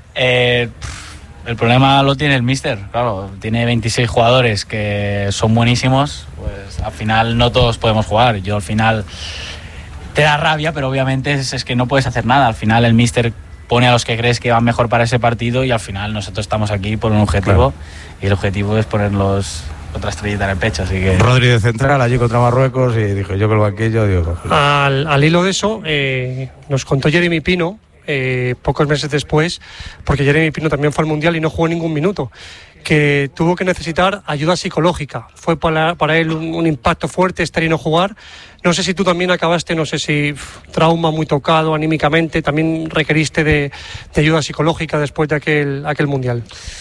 El problema lo tiene el míster, claro, tiene 26 jugadores que son buenísimos, pues al final no todos podemos jugar. Yo al final te da rabia, pero obviamente es que no puedes hacer nada. Al final el míster pone a los que crees que van mejor para ese partido y al final nosotros estamos aquí por un objetivo, claro, y el objetivo es ponerlos otra estrellita en el pecho, así que... Rodri de central allí contra Marruecos y dijo, yo con el banquillo, digo... Al hilo de eso, nos contó Jeremy Pino, pocos meses después, porque Jeremy Pino también fue al Mundial y no jugó ningún minuto, que tuvo que necesitar ayuda psicológica. Fue para él un impacto fuerte estar y no jugar. No sé si tú también acabaste, no sé si trauma muy tocado anímicamente, también requeriste de ayuda psicológica después de aquel Mundial.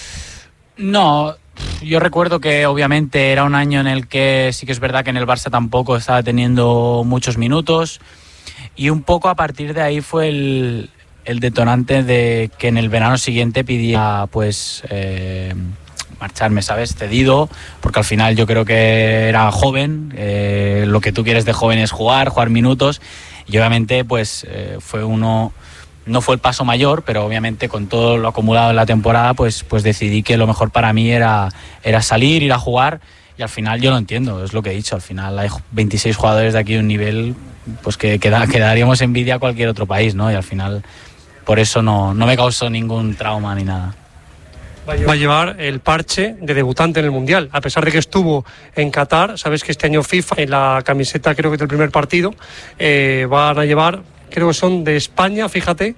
No, yo recuerdo que obviamente era un año en el que sí que es verdad que en el Barça tampoco estaba teniendo muchos minutos y un poco a partir de ahí fue el detonante de que en el verano siguiente pidiera pues marcharme, ¿sabes? Cedido, porque al final yo creo que era joven, lo que tú quieres de joven es jugar minutos y obviamente pues no fue el paso mayor, pero obviamente con todo lo acumulado en la temporada pues decidí que lo mejor para mí era salir, ir a jugar y al final yo lo entiendo, es lo que he dicho, al final hay 26 jugadores de aquí de un nivel pues que daríamos envidia a cualquier otro país, ¿no? Y al final por eso no me causó ningún trauma ni nada. Va a llevar el parche de debutante en el Mundial, a pesar de que estuvo en Qatar. Sabes que este año FIFA, en la camiseta creo que del primer partido, van a llevar, creo que son de España, fíjate,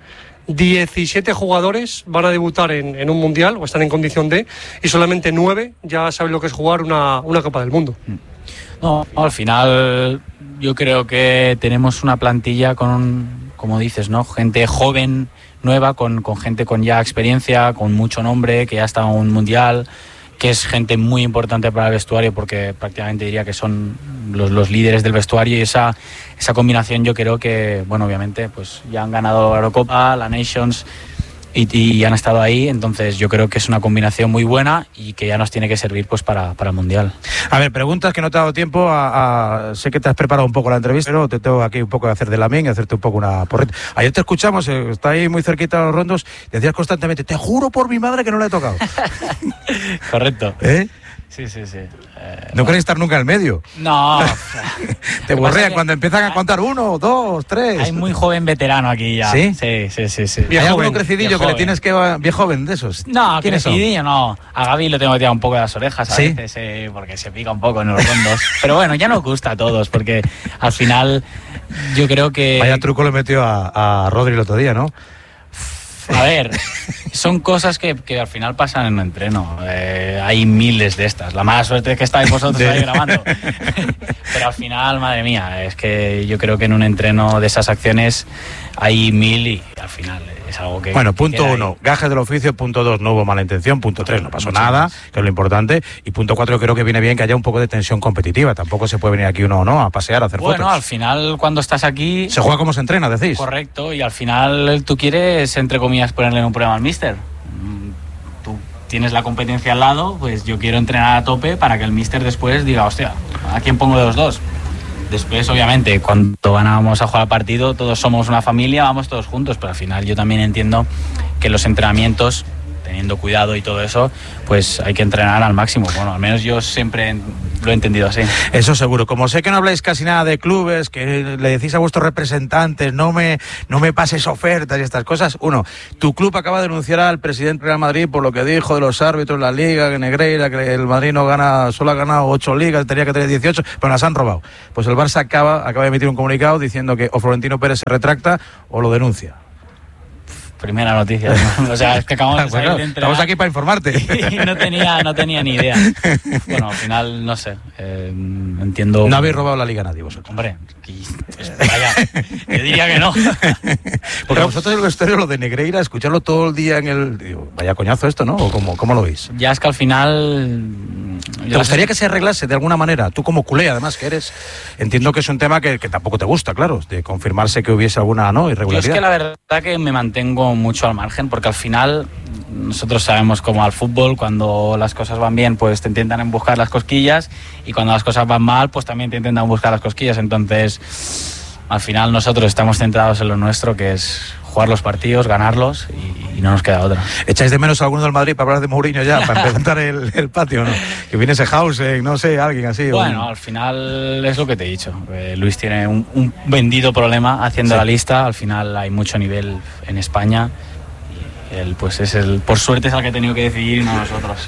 17 jugadores van a debutar en un Mundial, o están en condición de, y solamente 9 ya saben lo que es jugar una Copa del Mundo. No, al final yo creo que tenemos una plantilla como dices, ¿no? Gente joven, nueva, con gente con ya experiencia, con mucho nombre, que ya está en un Mundial, que es gente muy importante para el vestuario porque prácticamente diría que son los líderes del vestuario y esa combinación yo creo que, bueno, obviamente pues ya han ganado la Eurocopa, la Nations y han estado ahí, entonces yo creo que es una combinación muy buena y que ya nos tiene que servir pues para el Mundial. A ver, preguntas que no te ha dado tiempo sé que te has preparado un poco la entrevista, pero te tengo aquí un poco de hacer de lamín y hacerte un poco una porrita. Ayer te escuchamos, está ahí muy cerquita de los rondos, decías constantemente, te juro por mi madre que no le he tocado. Correcto. Sí. No queréis estar nunca en el medio. No. Te borrean cuando empiezan a contar 1, 2, 3. Hay muy joven veterano aquí ya. ¿Sí? Sí. ¿Hay alguno crecidillo que le tienes que... Viejo joven de esos? No, crecidillo no. A Gaby lo tengo que tirar un poco de las orejas a ¿Sí? veces, porque se pica un poco en los rondos. Pero bueno, ya nos gusta a todos, porque al final yo creo que... Vaya truco le metió a Rodri el otro día, ¿no? A ver, son cosas que al final pasan en un entreno. Hay miles de estas. La mala suerte es que estáis vosotros ahí grabando. Pero al final, madre mía, es que yo creo que en un entreno de esas acciones hay 1000 y al final es algo que... Bueno, punto queda 1, ahí. gajes del oficio. Punto 2, no hubo mala intención. Punto 3, no pasó nada, que es lo importante. Y punto 4, creo que viene bien que haya un poco de tensión competitiva. Tampoco se puede venir aquí uno o no a pasear, a hacer Bueno, fotos. al final, cuando estás aquí... Se juega como se entrena, decís. Correcto, y al final tú quieres, entre comillas, ponerle un problema al míster. Tú tienes la competencia al lado, pues yo quiero entrenar a tope para que el míster después diga, hostia, ¿a quién pongo de los dos? Después, obviamente, cuando vamos a jugar al partido, todos somos una familia, vamos todos juntos, pero al final yo también entiendo que los entrenamientos, teniendo cuidado y todo eso, pues hay que entrenar al máximo. Bueno, al menos yo siempre lo he entendido así. Eso seguro. Como sé que no habláis casi nada de clubes, que le decís a vuestros representantes, no me pases ofertas y estas cosas. Uno, tu club acaba de denunciar al presidente del Real Madrid por lo que dijo de los árbitros, la Liga, que Negreira, que el Madrid solo ha ganado 8 ligas, tenía que tener 18, pero las han robado. Pues el Barça acaba de emitir un comunicado diciendo que o Florentino Pérez se retracta o lo denuncia. Primera noticia, ¿no? O sea, es que acabamos de salir de entrenar. Estamos aquí para informarte. Y no tenía ni idea. Bueno, al final, no sé, entiendo... No habéis robado la Liga a nadie vosotros. Hombre, vaya, yo diría que no. Porque a vosotros el vestuario, lo de Negreira, escucharlo todo el día en el... Digo, vaya coñazo esto, ¿no? ¿O cómo lo veis? Ya es que al final... ¿Te gustaría que se arreglase de alguna manera? Tú como culé, además, que eres... Entiendo que es un tema que tampoco te gusta, claro, de confirmarse que hubiese alguna irregularidad. Yo es que la verdad que me mantengo mucho al margen, porque al final nosotros sabemos cómo al fútbol, cuando las cosas van bien, pues te intentan buscar las cosquillas, y cuando las cosas van mal, pues también te intentan buscar las cosquillas. Entonces, al final nosotros estamos centrados en lo nuestro, que es jugar los partidos, ganarlos, y no nos queda otra. ¿Echáis de menos a alguno del Madrid para hablar de Mourinho ya, para empezar el patio, no? Que viene ese Hausen, no sé, alguien así. Bueno, al final es lo que te he dicho. Luis tiene un vendido problema haciendo la lista. Al final hay mucho nivel en España. Y él, pues por suerte es el que ha tenido que decidir, y no nosotros.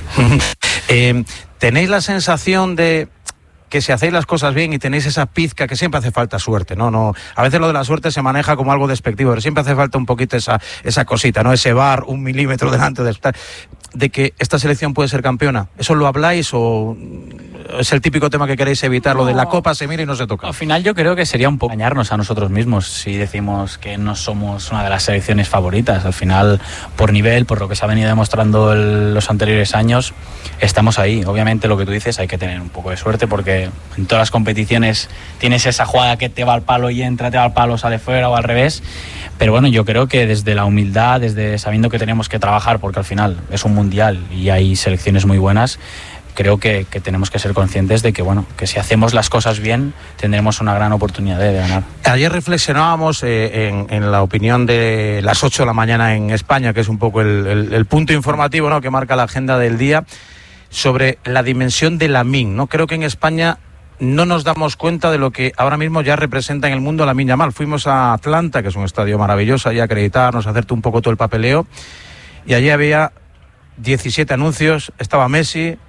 ¿Tenéis la sensación de que si hacéis las cosas bien y tenéis esa pizca, que siempre hace falta suerte, ¿no? A veces lo de la suerte se maneja como algo despectivo, pero siempre hace falta un poquito esa cosita, ¿no? Ese VAR, 1 milímetro delante de que esta selección puede ser campeona? ¿Eso lo habláis o es el típico tema que queréis evitar, lo de la Copa se mira y no se toca? Al final yo creo que sería un poco engañarnos a nosotros mismos si decimos que no somos una de las selecciones favoritas. Al final, por nivel, por lo que se ha venido demostrando los anteriores años, estamos ahí. Obviamente, lo que tú dices, hay que tener un poco de suerte, porque en todas las competiciones tienes esa jugada que te va al palo y entra, te va al palo, sale fuera, o al revés. Pero bueno, yo creo que desde la humildad, desde sabiendo que tenemos que trabajar, porque al final es un mundial y hay selecciones muy buenas, creo que tenemos que ser conscientes de que, bueno, que si hacemos las cosas bien, tendremos una gran oportunidad de ganar. Ayer reflexionábamos en la opinión de las 8 de la mañana en España, que es un poco el punto informativo, ¿no?, que marca la agenda del día, sobre la dimensión de Lamine, ¿no? Creo que en España no nos damos cuenta de lo que ahora mismo ya representa en el mundo Lamine Yamal. Fuimos a Atlanta, que es un estadio maravilloso, ahí a acreditarnos, a hacerte un poco todo el papeleo, y allí había 17 anuncios. Estaba Messi,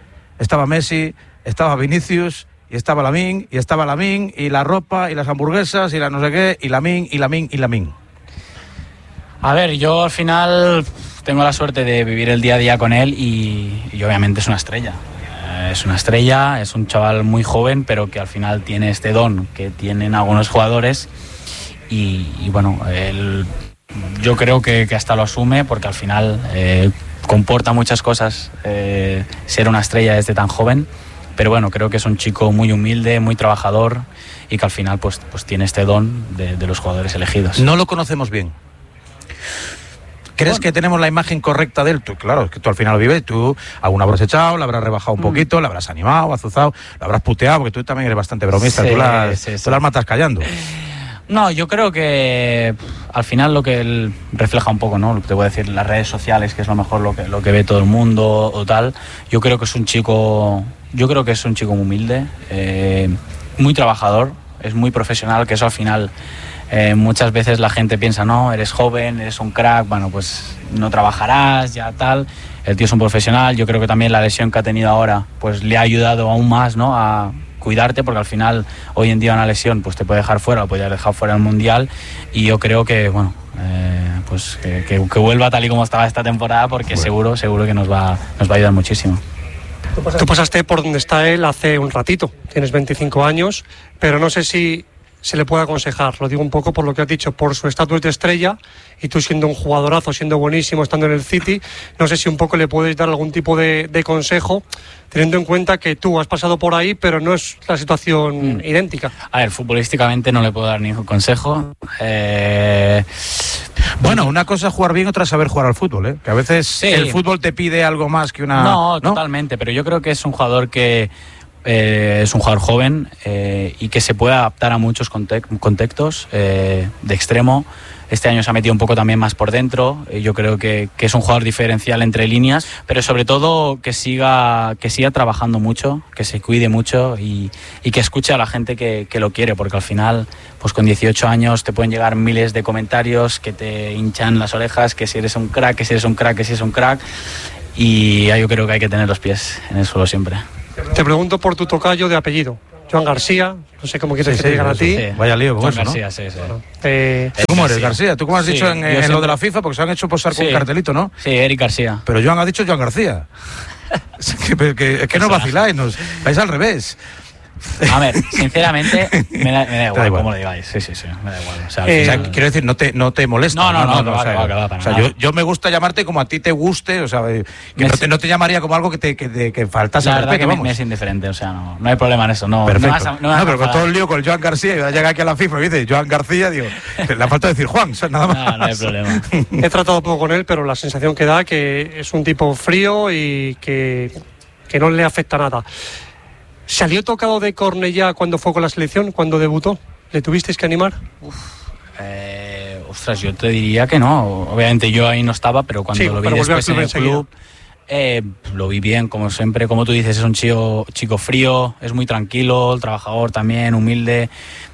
estaba Vinicius, y estaba Lamine, y la ropa, y las hamburguesas, y la no sé qué, y Lamine. A ver, yo al final tengo la suerte de vivir el día a día con él, y obviamente es una estrella. Es un chaval muy joven, pero que al final tiene este don que tienen algunos jugadores, y bueno, yo creo que hasta lo asume, porque al final comporta muchas cosas ser una estrella desde tan joven. Pero bueno, creo que es un chico muy humilde, muy trabajador, y que al final pues tiene este don de los jugadores elegidos. No lo conocemos bien. ¿Crees que tenemos la imagen correcta de él? Tú, claro, es que tú al final lo vives, tú alguna habrás echado, la habrás rebajado un poquito, la habrás animado, azuzado, la habrás puteado, porque tú también eres bastante bromista, sí, tú las matas callando. No, yo creo que al final lo que él refleja un poco, ¿no?, lo que te voy a decir, las redes sociales, que es lo mejor lo que ve todo el mundo o tal. Yo creo que es un chico muy humilde, muy trabajador, es muy profesional, que eso al final muchas veces la gente piensa, no, eres joven, eres un crack, bueno, pues no trabajarás, ya tal. El tío es un profesional. Yo creo que también la lesión que ha tenido ahora pues le ha ayudado aún más, ¿no?, a cuidarte, porque al final hoy en día una lesión pues te puede dejar fuera, o puede haber dejado fuera el mundial, y yo creo que bueno, pues que vuelva tal y como estaba esta temporada, porque bueno, seguro que nos va a ayudar muchísimo. Tú pasaste por donde está él hace un ratito, tienes 25 años, pero no sé si se le puede aconsejar. Lo digo un poco por lo que has dicho, por su estatus de estrella, y tú siendo un jugadorazo, siendo buenísimo, estando en el City, no sé si un poco le puedes dar algún tipo de consejo, teniendo en cuenta que tú has pasado por ahí, pero no es la situación idéntica. A ver, futbolísticamente no le puedo dar ningún consejo. Bueno, una cosa es jugar bien, otra es saber jugar al fútbol, ¿eh? Que a veces Sí. el fútbol te pide algo más que una... No, totalmente, pero yo creo que es un jugador que es un jugador joven y que se puede adaptar a muchos contextos de extremo. Este año se ha metido un poco también más por dentro. Yo creo que es un jugador diferencial entre líneas, pero sobre todo que siga trabajando mucho, que se cuide mucho y que escuche a la gente que lo quiere, porque al final, pues con 18 años te pueden llegar miles de comentarios que te hinchan las orejas, que si eres un crack, que si eres un crack, que si eres un crack. Y yo creo que hay que tener los pies en el suelo siempre. Te pregunto por tu tocayo de apellido, Joan García, no sé cómo quieres que te digan a ti. Sí. Vaya lío con Joan eso, ¿no? García, sí. ¿Tú cómo eres, García. García? ¿Tú cómo has Sí, dicho yo en siempre- lo de la FIFA? Porque se han hecho posar con Sí. un cartelito, ¿no? Sí, Eric García. Pero Joan ha dicho Joan García. Es que no vaciláis, vais al revés. A ver, sinceramente, me da Da igual igual. cómo lo digáis. Sí, me da igual. O sea, O al sea, final- quiero decir, no te molesta. No, que va, o sea, que va, para o sea, nada. yo me gusta llamarte como a ti te guste, o sea, que no te llamaría como algo que faltase La al verdad respeto, que vamos. me es indiferente, o sea, no hay problema en eso. No, Perfecto. no vas a pero con enfadar. todo el lío con el Joan García, y llega aquí a la FIFA y dice Joan García, digo, le falta decir Juan, o sea, nada más. No hay problema. He tratado poco con él, pero la sensación que da que es un tipo frío y que no le afecta nada. ¿Salió tocado de Cornellá cuando fue con la selección, cuando debutó? ¿Le tuvisteis que animar? Ostras, yo te diría que no. Obviamente yo ahí no estaba, pero cuando Sí, lo vi pero volvió después al en club el club, lo vi bien, como siempre. Como tú dices, es un chico frío, es muy tranquilo, trabajador también, humilde.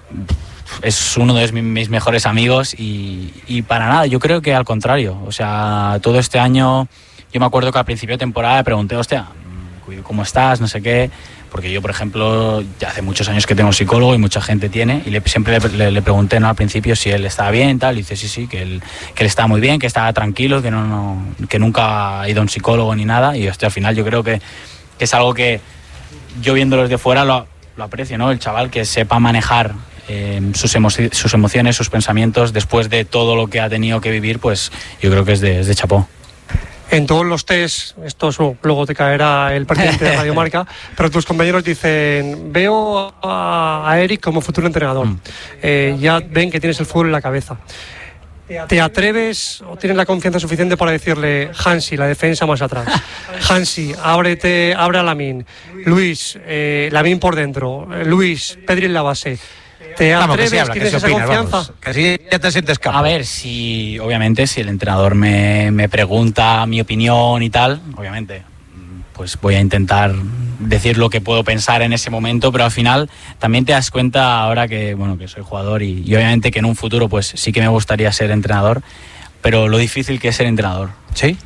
Es uno de mis mejores amigos y para nada, yo creo que al contrario. O sea, todo este año, yo me acuerdo que al principio de temporada le pregunté, hostia, ¿cómo estás? No sé qué. Porque yo, por ejemplo, ya hace muchos años que tengo psicólogo y mucha gente tiene, y siempre le pregunté, ¿no?, al principio si él estaba bien, tal, y dice sí, que él estaba muy bien, que estaba tranquilo, que nunca ha ido a un psicólogo ni nada, y al final yo creo que es algo que yo viéndolo desde fuera lo aprecio, ¿no? El chaval que sepa manejar sus emociones, sus pensamientos, después de todo lo que ha tenido que vivir, pues yo creo que es de chapó. En todos los test, luego te caerá el presidente de Radio Marca, pero tus compañeros dicen, veo a Eric como futuro entrenador. Ya ven que tienes el fútbol en la cabeza. ¿Te atreves o tienes la confianza suficiente para decirle, Hansi, la defensa más atrás? Hansi, abre a Lamine. Luis, Lamine por dentro. Luis, Pedri en la base. ¿Te atreves? ¿Tienes esa confianza? Que sí, ya te sientes capaz. A ver, obviamente, si el entrenador me pregunta mi opinión y tal, obviamente, pues voy a intentar decir lo que puedo pensar en ese momento, pero al final también te das cuenta ahora que soy jugador y obviamente que en un futuro pues sí que me gustaría ser entrenador, pero lo difícil que es ser entrenador. Sí.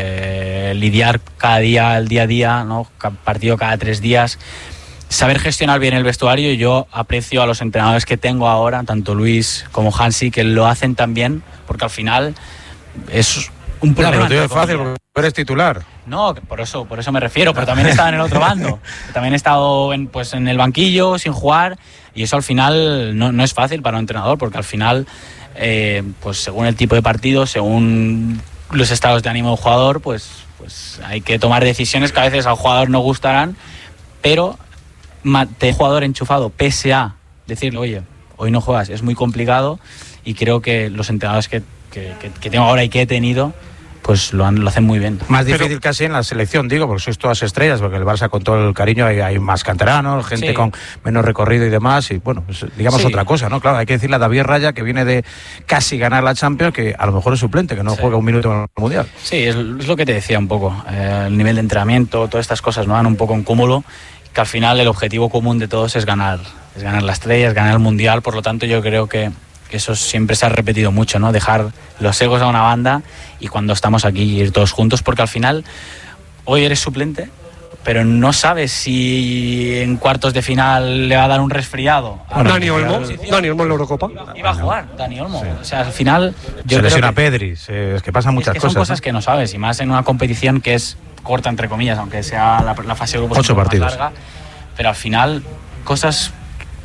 Lidiar cada día, el día a día, ¿no? Partido cada 3 días. Saber gestionar bien el vestuario. Yo aprecio a los entrenadores que tengo ahora, tanto Luis como Hansi, que lo hacen tan bien, porque al final es un problema. Pero es fácil, porque eres titular. No, por eso me refiero, pero también he estado en el otro bando. También he estado en el banquillo, sin jugar, y eso al final no es fácil para un entrenador, porque al final, pues según el tipo de partido, según los estados de ánimo del jugador, pues hay que tomar decisiones que a veces al jugador no gustarán, pero el jugador enchufado, pese a decirle, oye, hoy no juegas, es muy complicado, y creo que los entrenadores que tengo ahora y que he tenido, pues lo hacen muy bien. Más difícil casi en la selección, digo, porque sois todas estrellas, porque el Barça, con todo el cariño, hay más canteranos, gente con menos recorrido y demás, y bueno, pues, digamos otra cosa, ¿no? Claro, hay que decirle a David Raya, que viene de casi ganar la Champions, que a lo mejor es suplente, que no juega un minuto en el Mundial. Sí, es lo que te decía un poco, el nivel de entrenamiento, todas estas cosas, ¿no?, van un poco en cúmulo, que al final el objetivo común de todos es ganar la estrella, es ganar el Mundial. Por lo tanto, yo creo que eso siempre se ha repetido mucho, ¿no? Dejar los egos a una banda y cuando estamos aquí ir todos juntos, porque al final hoy eres suplente, pero no sabes si en cuartos de final le va a dar un resfriado. Dani Olmo en la Eurocopa. Iba a jugar Dani Olmo. O sea, al final se lesiona Pedri, es que pasan muchas cosas. Son cosas que no sabes, y más en una competición que es corta, entre comillas, aunque sea la fase de grupos 8 partidos. más larga, pero al final cosas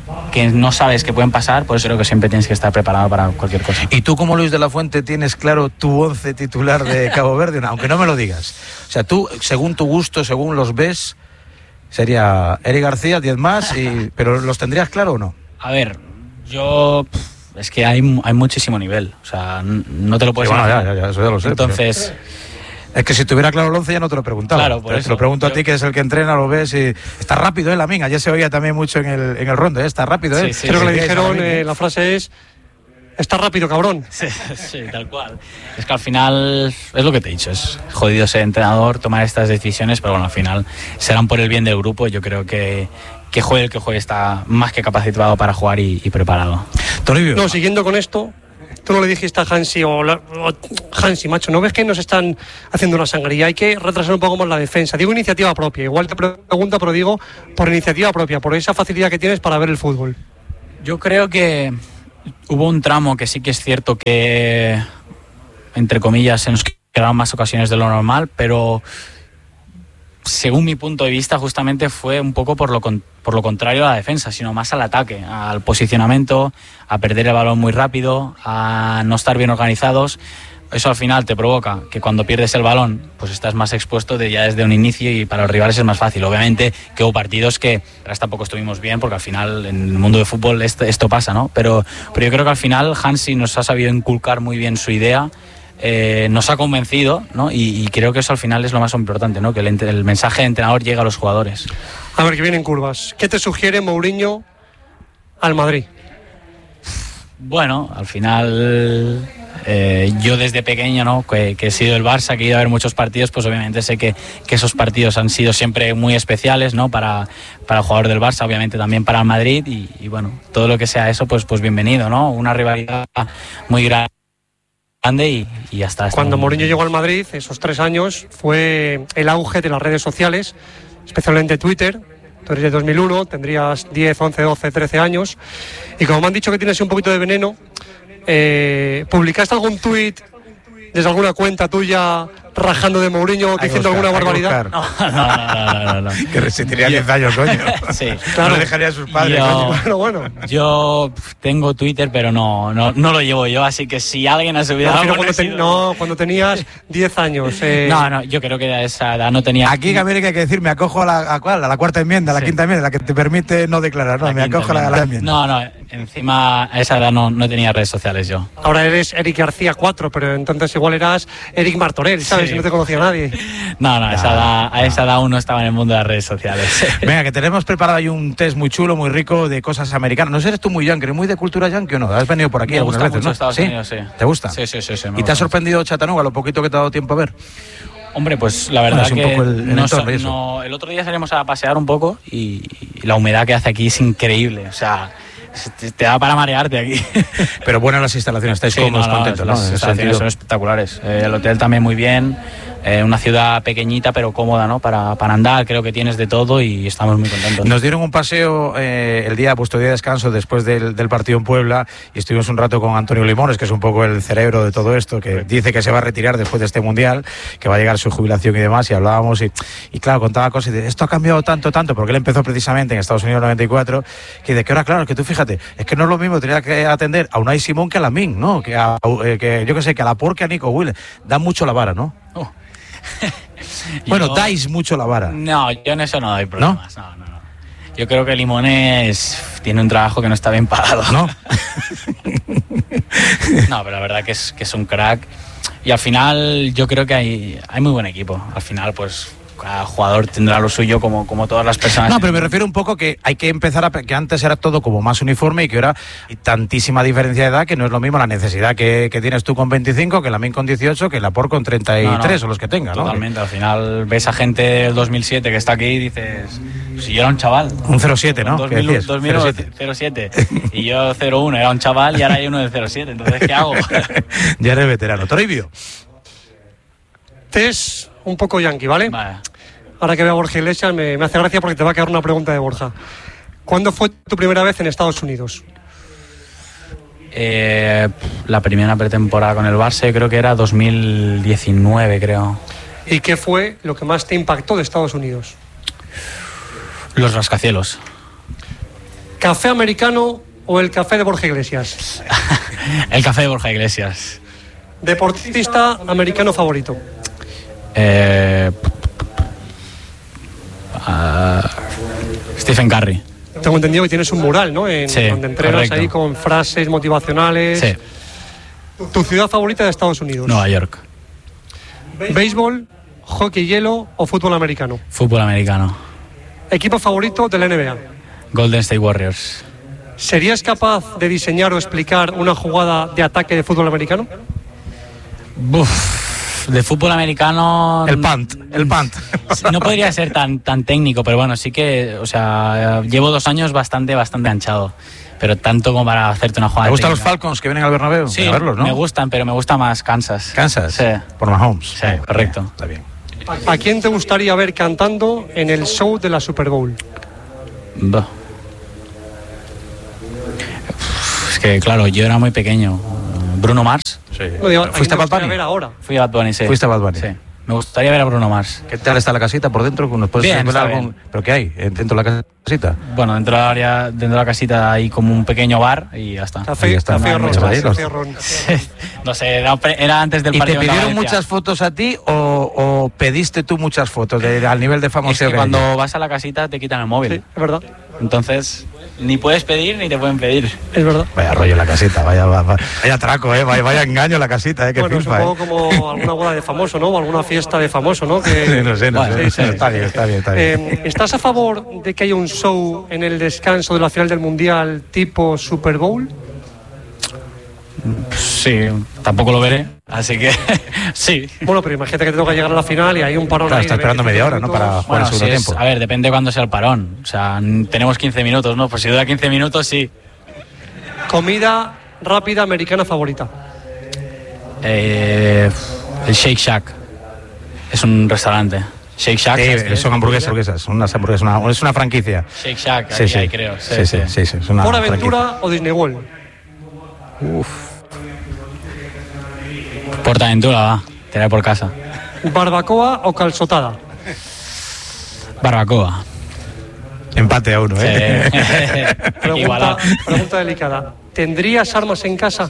que no sabes que pueden pasar, por eso creo que siempre tienes que estar preparado para cualquier cosa. ¿Y tú, como Luis de la Fuente, tienes claro tu 11 titular de Cabo Verde? No, aunque no me lo digas. O sea, tú, según tu gusto, según los ves, sería Eric García, 10 más, pero ¿los tendrías claro o no? A ver, yo... Es que hay muchísimo nivel, o sea, no te lo puedes imaginar. Ya, eso ya lo sé. Entonces... Es que si tuviera claro el 11 ya no te lo preguntaba. Claro, por eso. Te lo pregunto a ti, que es el que entrena, lo ves y... Está rápido, Lamine. Ayer se oía también mucho en el rondo, Está rápido, Sí, creo que le dijeron, la frase es... Está rápido, cabrón. Sí, tal cual. Es que al final, es lo que te he dicho, es jodido ser entrenador, tomar estas decisiones, pero bueno, al final serán por el bien del grupo. Yo creo que juegue el que juegue está más que capacitado para jugar y preparado. Toribio. No, siguiendo con esto... Tú no le dijiste a Hansi Hansi, macho, ¿no ves que nos están haciendo una sangría? Hay que retrasar un poco más la defensa. Digo iniciativa propia, igual te pregunto, pero digo por iniciativa propia, por esa facilidad que tienes para ver el fútbol. Yo creo que hubo un tramo que sí que es cierto que, entre comillas, se nos quedaron más ocasiones de lo normal, pero según mi punto de vista justamente fue un poco por lo contrario a la defensa, sino más al ataque, al posicionamiento, a perder el balón muy rápido, a no estar bien organizados. Eso al final te provoca que cuando pierdes el balón pues estás más expuesto ya desde un inicio, y para los rivales es más fácil. Obviamente que hubo partidos que tampoco estuvimos bien, porque al final en el mundo de fútbol esto pasa, ¿no? Pero yo creo que al final Hansi nos ha sabido inculcar muy bien su idea. Nos ha convencido, ¿no? Y creo que eso al final es lo más importante, ¿no? Que el mensaje de entrenador llega a los jugadores. A ver, que vienen curvas. ¿Qué te sugiere Mourinho al Madrid? Bueno, al final yo desde pequeño, ¿no? que he sido el Barça, que he ido a ver muchos partidos, pues obviamente sé que esos partidos han sido siempre muy especiales, ¿no? Para el jugador del Barça, obviamente también para el Madrid, y bueno, todo lo que sea eso, pues bienvenido, ¿no? Una rivalidad muy grande. Y ya está. Cuando Mourinho llegó al Madrid, esos 3 años, fue el auge de las redes sociales, especialmente Twitter. Tú eres de 2001, tendrías 10, 11, 12, 13 años. Y como me han dicho que tienes un poquito de veneno, ¿publicaste algún tuit desde alguna cuenta tuya rajando de Mourinho, diciendo alguna barbaridad? No. Que resistiría 10 años, coño. Sí, claro. No dejaría a sus padres, Bueno. Yo tengo Twitter, pero no lo llevo yo, así que si alguien ha subido algo... Cuando tenías 10 años. No, yo creo que a esa edad no tenía... Aquí en América hay que decir, me acojo a la cuarta enmienda, a la quinta enmienda, la que te permite no declarar, me acojo a la enmienda. No, encima a esa edad no tenía redes sociales yo. Ahora eres Eric García 4, pero entonces igual eras Eric Martorell, ¿sabes? Sí. No te conocía nadie. No, a esa edad aún no estaba en el mundo de las redes sociales. Venga, que tenemos preparado ahí un test muy chulo, muy rico de cosas americanas. No sé, ¿eres tú muy yankee, eres muy de cultura yankee o no? ¿Has venido por aquí algunas veces, mucho no? Estados Unidos, sí. ¿Te gusta? Sí. ¿Y te ha sorprendido Chattanooga, lo poquito que te ha dado tiempo a ver? Hombre, pues la verdad es un que poco el otro día salimos a pasear un poco y la humedad que hace aquí es increíble, o sea... Te da para marearte aquí. Pero buenas las instalaciones, estáis cómodos, contentos, ¿no? Las instalaciones son espectaculares. El hotel también muy bien. Una ciudad pequeñita pero cómoda, ¿no? Para andar, creo que tienes de todo y estamos muy contentos. Nos dieron un paseo el día, vuestro día de descanso, después del partido en Puebla, y estuvimos un rato con Antonio Limones, que es un poco el cerebro de todo esto, que dice que se va a retirar después de este Mundial, que va a llegar su jubilación y demás, y hablábamos y claro, contaba cosas y dice, esto ha cambiado tanto, porque él empezó precisamente en Estados Unidos en 94, que de que ahora, claro, que tú fíjate, es que no es lo mismo tener que atender a Unai Simón que a Lamine, ¿no? Que yo que sé, que a Laporte, que a Nico Williams. Dan mucho la vara, ¿no? Bueno, dais mucho la vara. No, yo en eso no doy problemas. No. Yo creo que Limones tiene un trabajo que no está bien pagado. ¿No? No, pero la verdad que es un crack. Y al final yo creo que hay muy buen equipo. Al final, pues... cada jugador tendrá lo suyo como todas las personas. No, pero me refiero un poco que hay que empezar que antes era todo como más uniforme y que ahora hay tantísima diferencia de edad que no es lo mismo la necesidad que tienes tú con 25, que Lamine con 18, que Laporte con 33 o los que tenga, ¿no? Totalmente, al final ves a gente del 2007 que está aquí y dices, si yo era un chaval. Un 07, ¿no? 07. Y yo 01, era un chaval y ahora hay uno del 07, entonces ¿qué hago? Ya eres veterano. Toribio. Es un poco yankee, ¿vale? Vale. Ahora que veo a Borja Iglesias me hace gracia porque te va a quedar una pregunta de Borja. ¿Cuándo fue tu primera vez en Estados Unidos? La primera pretemporada con el Barça creo que era 2019, creo. ¿Y qué fue lo que más te impactó de Estados Unidos? Los rascacielos. ¿Café americano o el café de Borja Iglesias? El café de Borja Iglesias. ¿Deportista americano favorito? Stephen Curry. Tengo entendido que tienes un mural, ¿no? Sí, donde entrenas correcto. ahí con frases motivacionales. Sí, ¿Tu ciudad favorita de Estados Unidos? Nueva York. ¿Béisbol, hockey hielo o fútbol americano? Fútbol americano. ¿Equipo favorito de la NBA? Golden State Warriors. ¿Serías capaz de diseñar o explicar una jugada de ataque de fútbol americano? De fútbol americano... El punt. No podría ser tan técnico, pero bueno, sí que, o sea, llevo 2 años bastante anchado. Pero tanto como para hacerte una jugada. ¿Te gustan los técnica. Falcons que vienen al Bernabéu? Sí, A verlos, ¿no? me gustan, pero me gusta más Kansas. ¿Kansas? Sí. Por Mahomes. Sí, correcto. Está bien. ¿A quién te gustaría ver cantando en el show de la Super Bowl? Buh. Es que, claro, yo era muy pequeño. Bruno Mars. Sí. No, digo, ¿a ¿Fuiste quién a te Bad gustaría Bunny? ver ahora? Fui a Bad Bunny, sí. ¿Fuiste a Bad Bunny? Sí. Me gustaría ver a Bruno Mars. ¿Qué tal está la casita por dentro? ¿Nos puedes Bien, revelar está algún... bien. ¿Pero qué hay dentro de la casita? Bueno, dentro de la casita hay como un pequeño bar y ya está. Ahí Café, está, café no hay ron, mucho más. café ron. No sé, era antes del ¿Y te partido. contra pidieron Valencia. muchas fotos a ti o pediste tú muchas fotos al nivel de Es famoseo que que hay? cuando vas a la casita te quitan el móvil. Sí, es verdad, Entonces, ni puedes pedir ni te pueden pedir. es verdad. Vaya rollo la casita, vaya traco, vaya engaño la casita, qué Bueno, filfa, supongo como alguna boda de famoso, ¿no? O alguna fiesta de famoso, ¿no? Que, No sé, Bueno, sí, sí. está bien. ¿Estás a favor de que haya un show en el descanso de la final del Mundial tipo Super Bowl? Sí, tampoco lo veré, así que sí. Bueno, pero imagínate que te toca llegar a la final y hay un parón Claro, ahí está de esperando 25 media hora, ¿no? minutos. Para jugar Bueno, el segundo si tiempo. a ver, depende cuándo sea el parón. O sea, tenemos 15 minutos, ¿no? Pues si dura 15 minutos, sí. Comida rápida americana favorita. El Shake Shack. Es un restaurante. Shake Shack. ¿sabes qué Sí, es? son hamburguesas, unas hamburguesas, es una franquicia. Shake Shack, Sí, ahí, sí. ahí creo. Sí, es una ¿Por franquicia. Aventura o Disney World? Portaventura, va. Te la por casa. ¿Barbacoa o calzotada? Barbacoa. Empate a uno, ¿eh? Sí. Igualado. Pregunta delicada. ¿Tendrías armas en casa?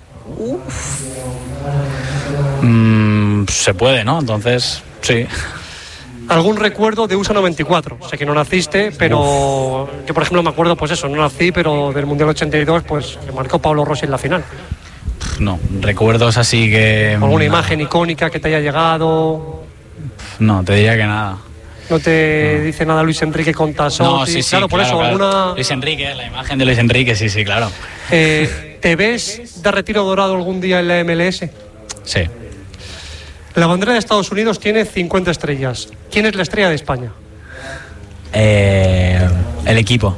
Se puede, ¿no? Entonces, sí. ¿Algún recuerdo de USA 94? Sé que no naciste, pero yo, por ejemplo, me acuerdo, pues eso, no nací, pero del Mundial 82, pues que marcó Pablo Rossi en la final. No, recuerdos así que... ¿Alguna imagen icónica que te haya llegado? No, te diría que nada. ¿No te dice nada Luis Enrique con Tasotti? No, sí, claro, por eso, claro. alguna... Luis Enrique, la imagen de Luis Enrique, sí, claro. ¿Te ves de retiro dorado algún día en la MLS? Sí. La bandera de Estados Unidos tiene 50 estrellas. ¿Quién es la estrella de España? El equipo.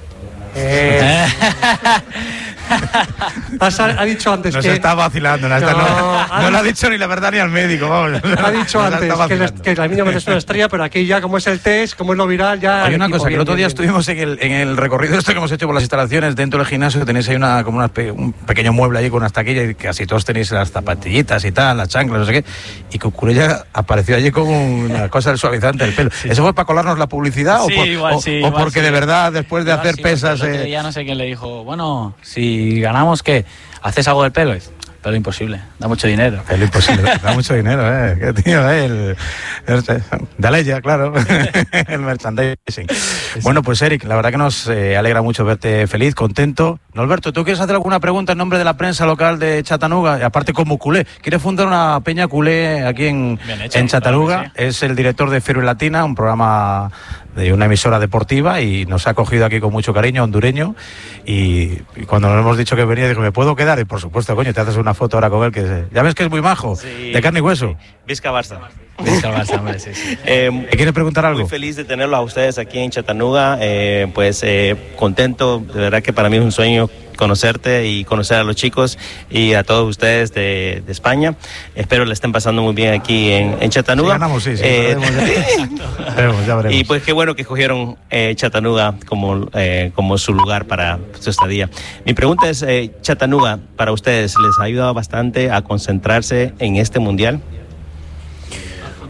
Ha dicho antes Nos que... está vacilando, no lo ha dicho ni la verdad ni al médico, vamos. Ha dicho Nos antes está vacilando. que la niña no es una estrella, pero aquí ya como es el test, como es lo viral, ya... Hay una equipo, cosa, que el bien, otro día bien, bien. estuvimos en el recorrido esto que hemos hecho por las instalaciones dentro del gimnasio, tenéis ahí un pequeño mueble allí con unas taquillas y casi todos tenéis las zapatillitas y tal, las chanclas, no sé qué, y Cucurella apareció allí con una cosa del suavizante del pelo. ¿Eso fue para colarnos la publicidad Sí, igual sí, o igual porque sí. de verdad después de Igual hacer sí, pesas... porque el otro día no sé quién le dijo, bueno, si ganamos, ¿qué? ¿Haces algo del pelo? Y dice, pelo imposible, da mucho dinero. Es imposible, da mucho dinero, qué tío, dale ya, claro, el merchandising. Bueno, pues Eric, la verdad que nos alegra mucho verte feliz, contento. Norberto, ¿tú quieres hacer alguna pregunta en nombre de la prensa local de Chattanooga? Y aparte como culé, ¿quieres fundar una peña culé aquí en Chattanooga? Claro que sí. Es el director de Fiebre Latina, un programa de una emisora deportiva, y nos ha acogido aquí con mucho cariño, hondureño, y cuando nos hemos dicho que venía, dijo, ¿me puedo quedar? Y por supuesto, coño, te haces una foto ahora con él, ya ves que es muy majo, Sí. de carne y hueso. Vizca Barça. Vizca Barça, hombre, sí. ¿Me quieres preguntar algo? Muy feliz de tenerlos a ustedes aquí en Chattanooga, contento, de verdad que para mí es un sueño conocerte y conocer a los chicos y a todos ustedes de España. Espero le estén pasando muy bien aquí en Chattanooga. Si ganamos, sí. Ya veremos. Y pues qué bueno que escogieron Chattanooga como su lugar para su estadía. Mi pregunta es, Chattanooga, para ustedes, ¿les ha ayudado bastante a concentrarse en este mundial?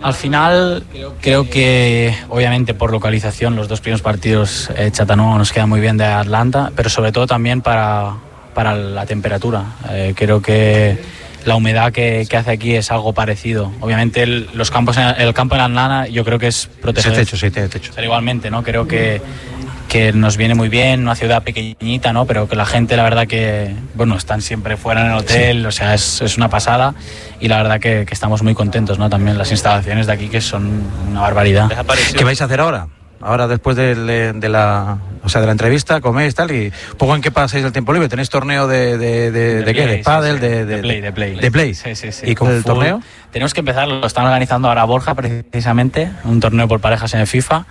Al final, creo que obviamente por localización los 2 primeros partidos Chattanooga nos queda muy bien de Atlanta, pero sobre todo también para la temperatura. Creo que la humedad que hace aquí es algo parecido. Obviamente el campo en Atlanta yo creo que es protegido. Sí, tiene techo. Pero igualmente, ¿no? Creo que nos viene muy bien, una ciudad pequeñita, ¿no? Pero que la gente, la verdad que, bueno, están siempre fuera en el hotel, sí. O sea, es una pasada y la verdad que estamos muy contentos, ¿no? También las instalaciones de aquí que son una barbaridad. ¿Qué vais a hacer ahora? Ahora después de la entrevista, coméis tal y un poco en qué pasáis el tiempo libre. ¿Tenéis torneo de qué? ¿De pádel? Sí. ¿De play? Sí. ¿Y con el torneo? Tenemos que empezar, lo están organizando ahora Borja precisamente, un torneo por parejas en el FIFA.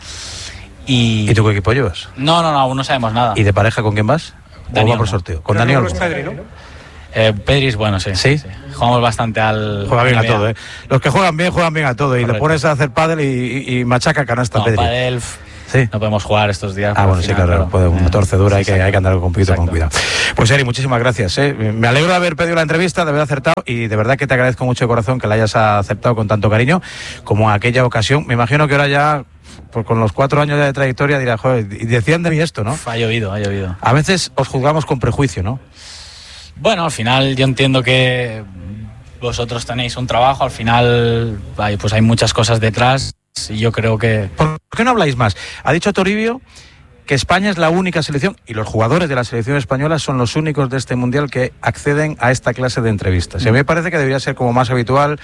¿Y tú qué equipo llevas? No, aún no sabemos nada. ¿Y de pareja con quién vas? Dani ¿O va por sorteo? ¿Con Dani Olmo? Pedri, ¿no? Pedri es bueno, sí. ¿Sí? Jugamos bastante Juega bien a todo, ¿eh? Los que juegan bien a todo. Correcto. Y le pones a hacer pádel y machaca canasta, Pedri. Pádel, sí. No podemos jugar estos días. Bueno, sí, claro. Puede una torcedura, hay que andar con cuidado. Pues Eri, muchísimas gracias. Me alegro de haber pedido la entrevista, de haber acertado y de verdad que te agradezco mucho de corazón que la hayas aceptado con tanto cariño como en aquella ocasión. Me imagino que ahora ya, pues con los 4 años de trayectoria, dirás, joder, y decían de mí esto, ¿no? Ha llovido. A veces os juzgamos con prejuicio, ¿no? Bueno, al final yo entiendo que vosotros tenéis un trabajo, al final pues hay muchas cosas detrás y yo creo que... ¿Por qué no habláis más? Ha dicho Toribio que España es la única selección y los jugadores de la selección española son los únicos de este mundial que acceden a esta clase de entrevistas. Y a mí me parece que debería ser como más habitual,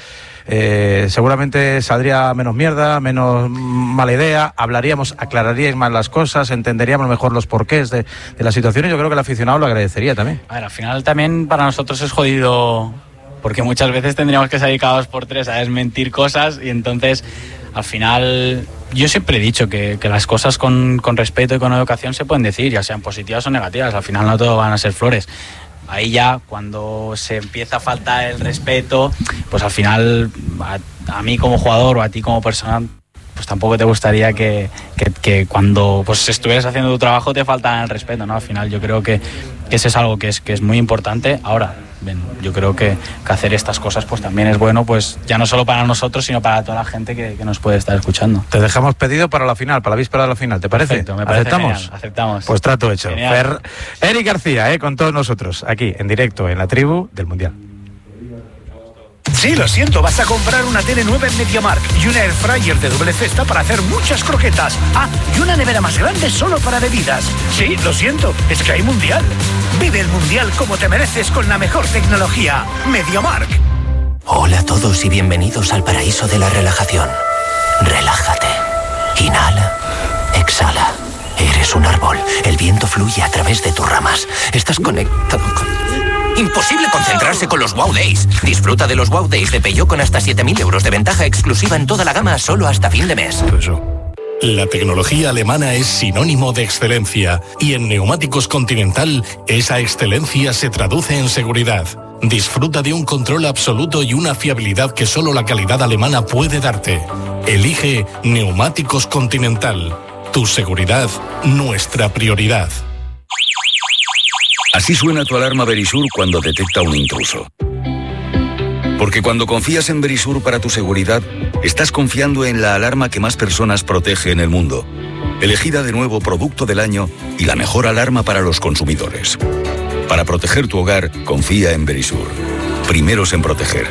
seguramente saldría menos mierda, menos mala idea, aclararíais más las cosas, entenderíamos mejor los porqués de la situación y yo creo que el aficionado lo agradecería también. A ver, al final también para nosotros es jodido porque muchas veces tendríamos que salir cada 2 por 3 a desmentir cosas y entonces al final yo siempre he dicho que las cosas con respeto y con educación se pueden decir, ya sean positivas o negativas, al final no todo van a ser flores. Ahí ya cuando se empieza a faltar el respeto, pues al final a mí como jugador o a ti como persona pues tampoco te gustaría que cuando pues estuvieras haciendo tu trabajo te faltara el respeto, ¿no? Al final yo creo que eso es algo que es muy importante. Ahora, bien, yo creo que hacer estas cosas pues también es bueno, pues ya no solo para nosotros, sino para toda la gente que nos puede estar escuchando. Te dejamos pedido para la final, para la víspera de la final, ¿te parece? Perfecto, me parece ¿Aceptamos? genial, aceptamos. Pues trato hecho. Eric García, con todos nosotros, aquí, en directo, en la tribu del Mundial. Sí, lo siento, vas a comprar una tele nueva en MediaMarkt y una air fryer de doble cesta para hacer muchas croquetas. Y una nevera más grande solo para bebidas. Sí, lo siento, es que hay Mundial. Vive el Mundial como te mereces con la mejor tecnología. MediaMarkt. Hola a todos y bienvenidos al paraíso de la relajación. Relájate. Inhala. Exhala. Eres un árbol. El viento fluye a través de tus ramas. Estás conectado con... Imposible concentrarse con los Wow Days. Disfruta de los Wow Days de Peugeot con hasta 7.000 euros de ventaja exclusiva en toda la gama solo hasta fin de mes. La tecnología alemana es sinónimo de excelencia y en Neumáticos Continental esa excelencia se traduce en seguridad. Disfruta de un control absoluto y una fiabilidad que solo la calidad alemana puede darte. Elige Neumáticos Continental. Tu seguridad, nuestra prioridad. Así suena tu alarma Verisur cuando detecta un intruso. Porque cuando confías en Verisur para tu seguridad, estás confiando en la alarma que más personas protege en el mundo. Elegida de nuevo Producto del Año y la mejor alarma para los consumidores. Para proteger tu hogar, confía en Verisur. Primeros en proteger.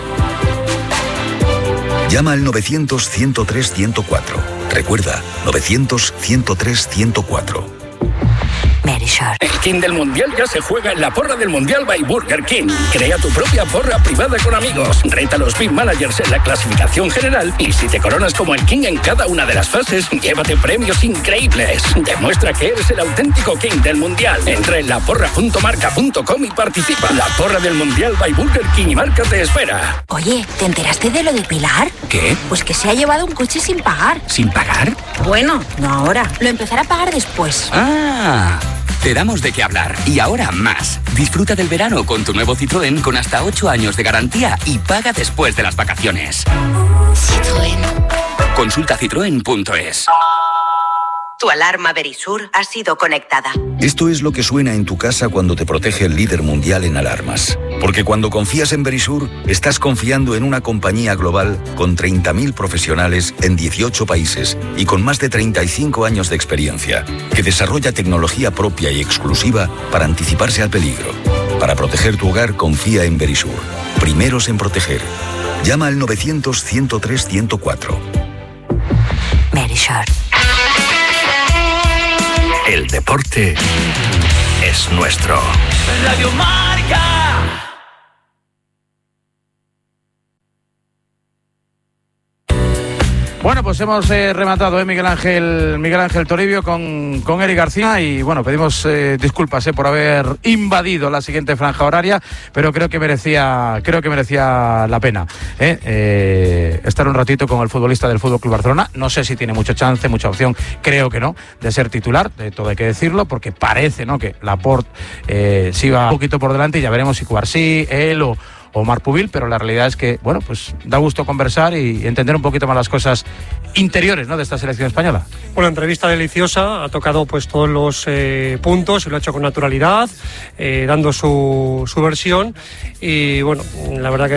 Llama al 900-103-104. Recuerda, 900-103-104. El King del Mundial ya se juega en la porra del Mundial by Burger King. Crea tu propia porra privada con amigos. Reta a los Big Managers en la clasificación general y si te coronas como el King en cada una de las fases, llévate premios increíbles. Demuestra que eres el auténtico King del Mundial. Entra en laporra.marca.com y participa. La porra del Mundial by Burger King y Marca te espera. Oye, ¿te enteraste de lo de Pilar? ¿Qué? Pues que se ha llevado un coche sin pagar. ¿Sin pagar? Bueno, no ahora. Lo empezará a pagar después. Te damos de qué hablar. Y ahora más. Disfruta del verano con tu nuevo Citroën con hasta 8 años de garantía y paga después de las vacaciones. Citroën. Consulta citroen.es. Tu alarma Verisur ha sido conectada. Esto es lo que suena en tu casa cuando te protege el líder mundial en alarmas. Porque cuando confías en Verisur, estás confiando en una compañía global con 30.000 profesionales en 18 países y con más de 35 años de experiencia, que desarrolla tecnología propia y exclusiva para anticiparse al peligro. Para proteger tu hogar, confía en Verisur. Primeros en proteger. Llama al 900-103-104. Verisur. El deporte es nuestro. Radio Marca. Bueno, pues hemos rematado Miguel Ángel Toribio con Eric García y bueno, pedimos disculpas por haber invadido la siguiente franja horaria, pero creo que merecía la pena estar un ratito con el futbolista del FC Barcelona. No sé si tiene mucha chance, mucha opción, creo que no, de ser titular, de todo hay que decirlo, porque parece, ¿no?, que Laporte sí va un poquito por delante y ya veremos si Cubarsí, él o Marc Pubil, pero la realidad es que, bueno, pues da gusto conversar y entender un poquito más las cosas interiores, ¿no?, de esta selección española. Una entrevista deliciosa, ha tocado pues todos los puntos y lo ha hecho con naturalidad, dando su versión y bueno, la verdad que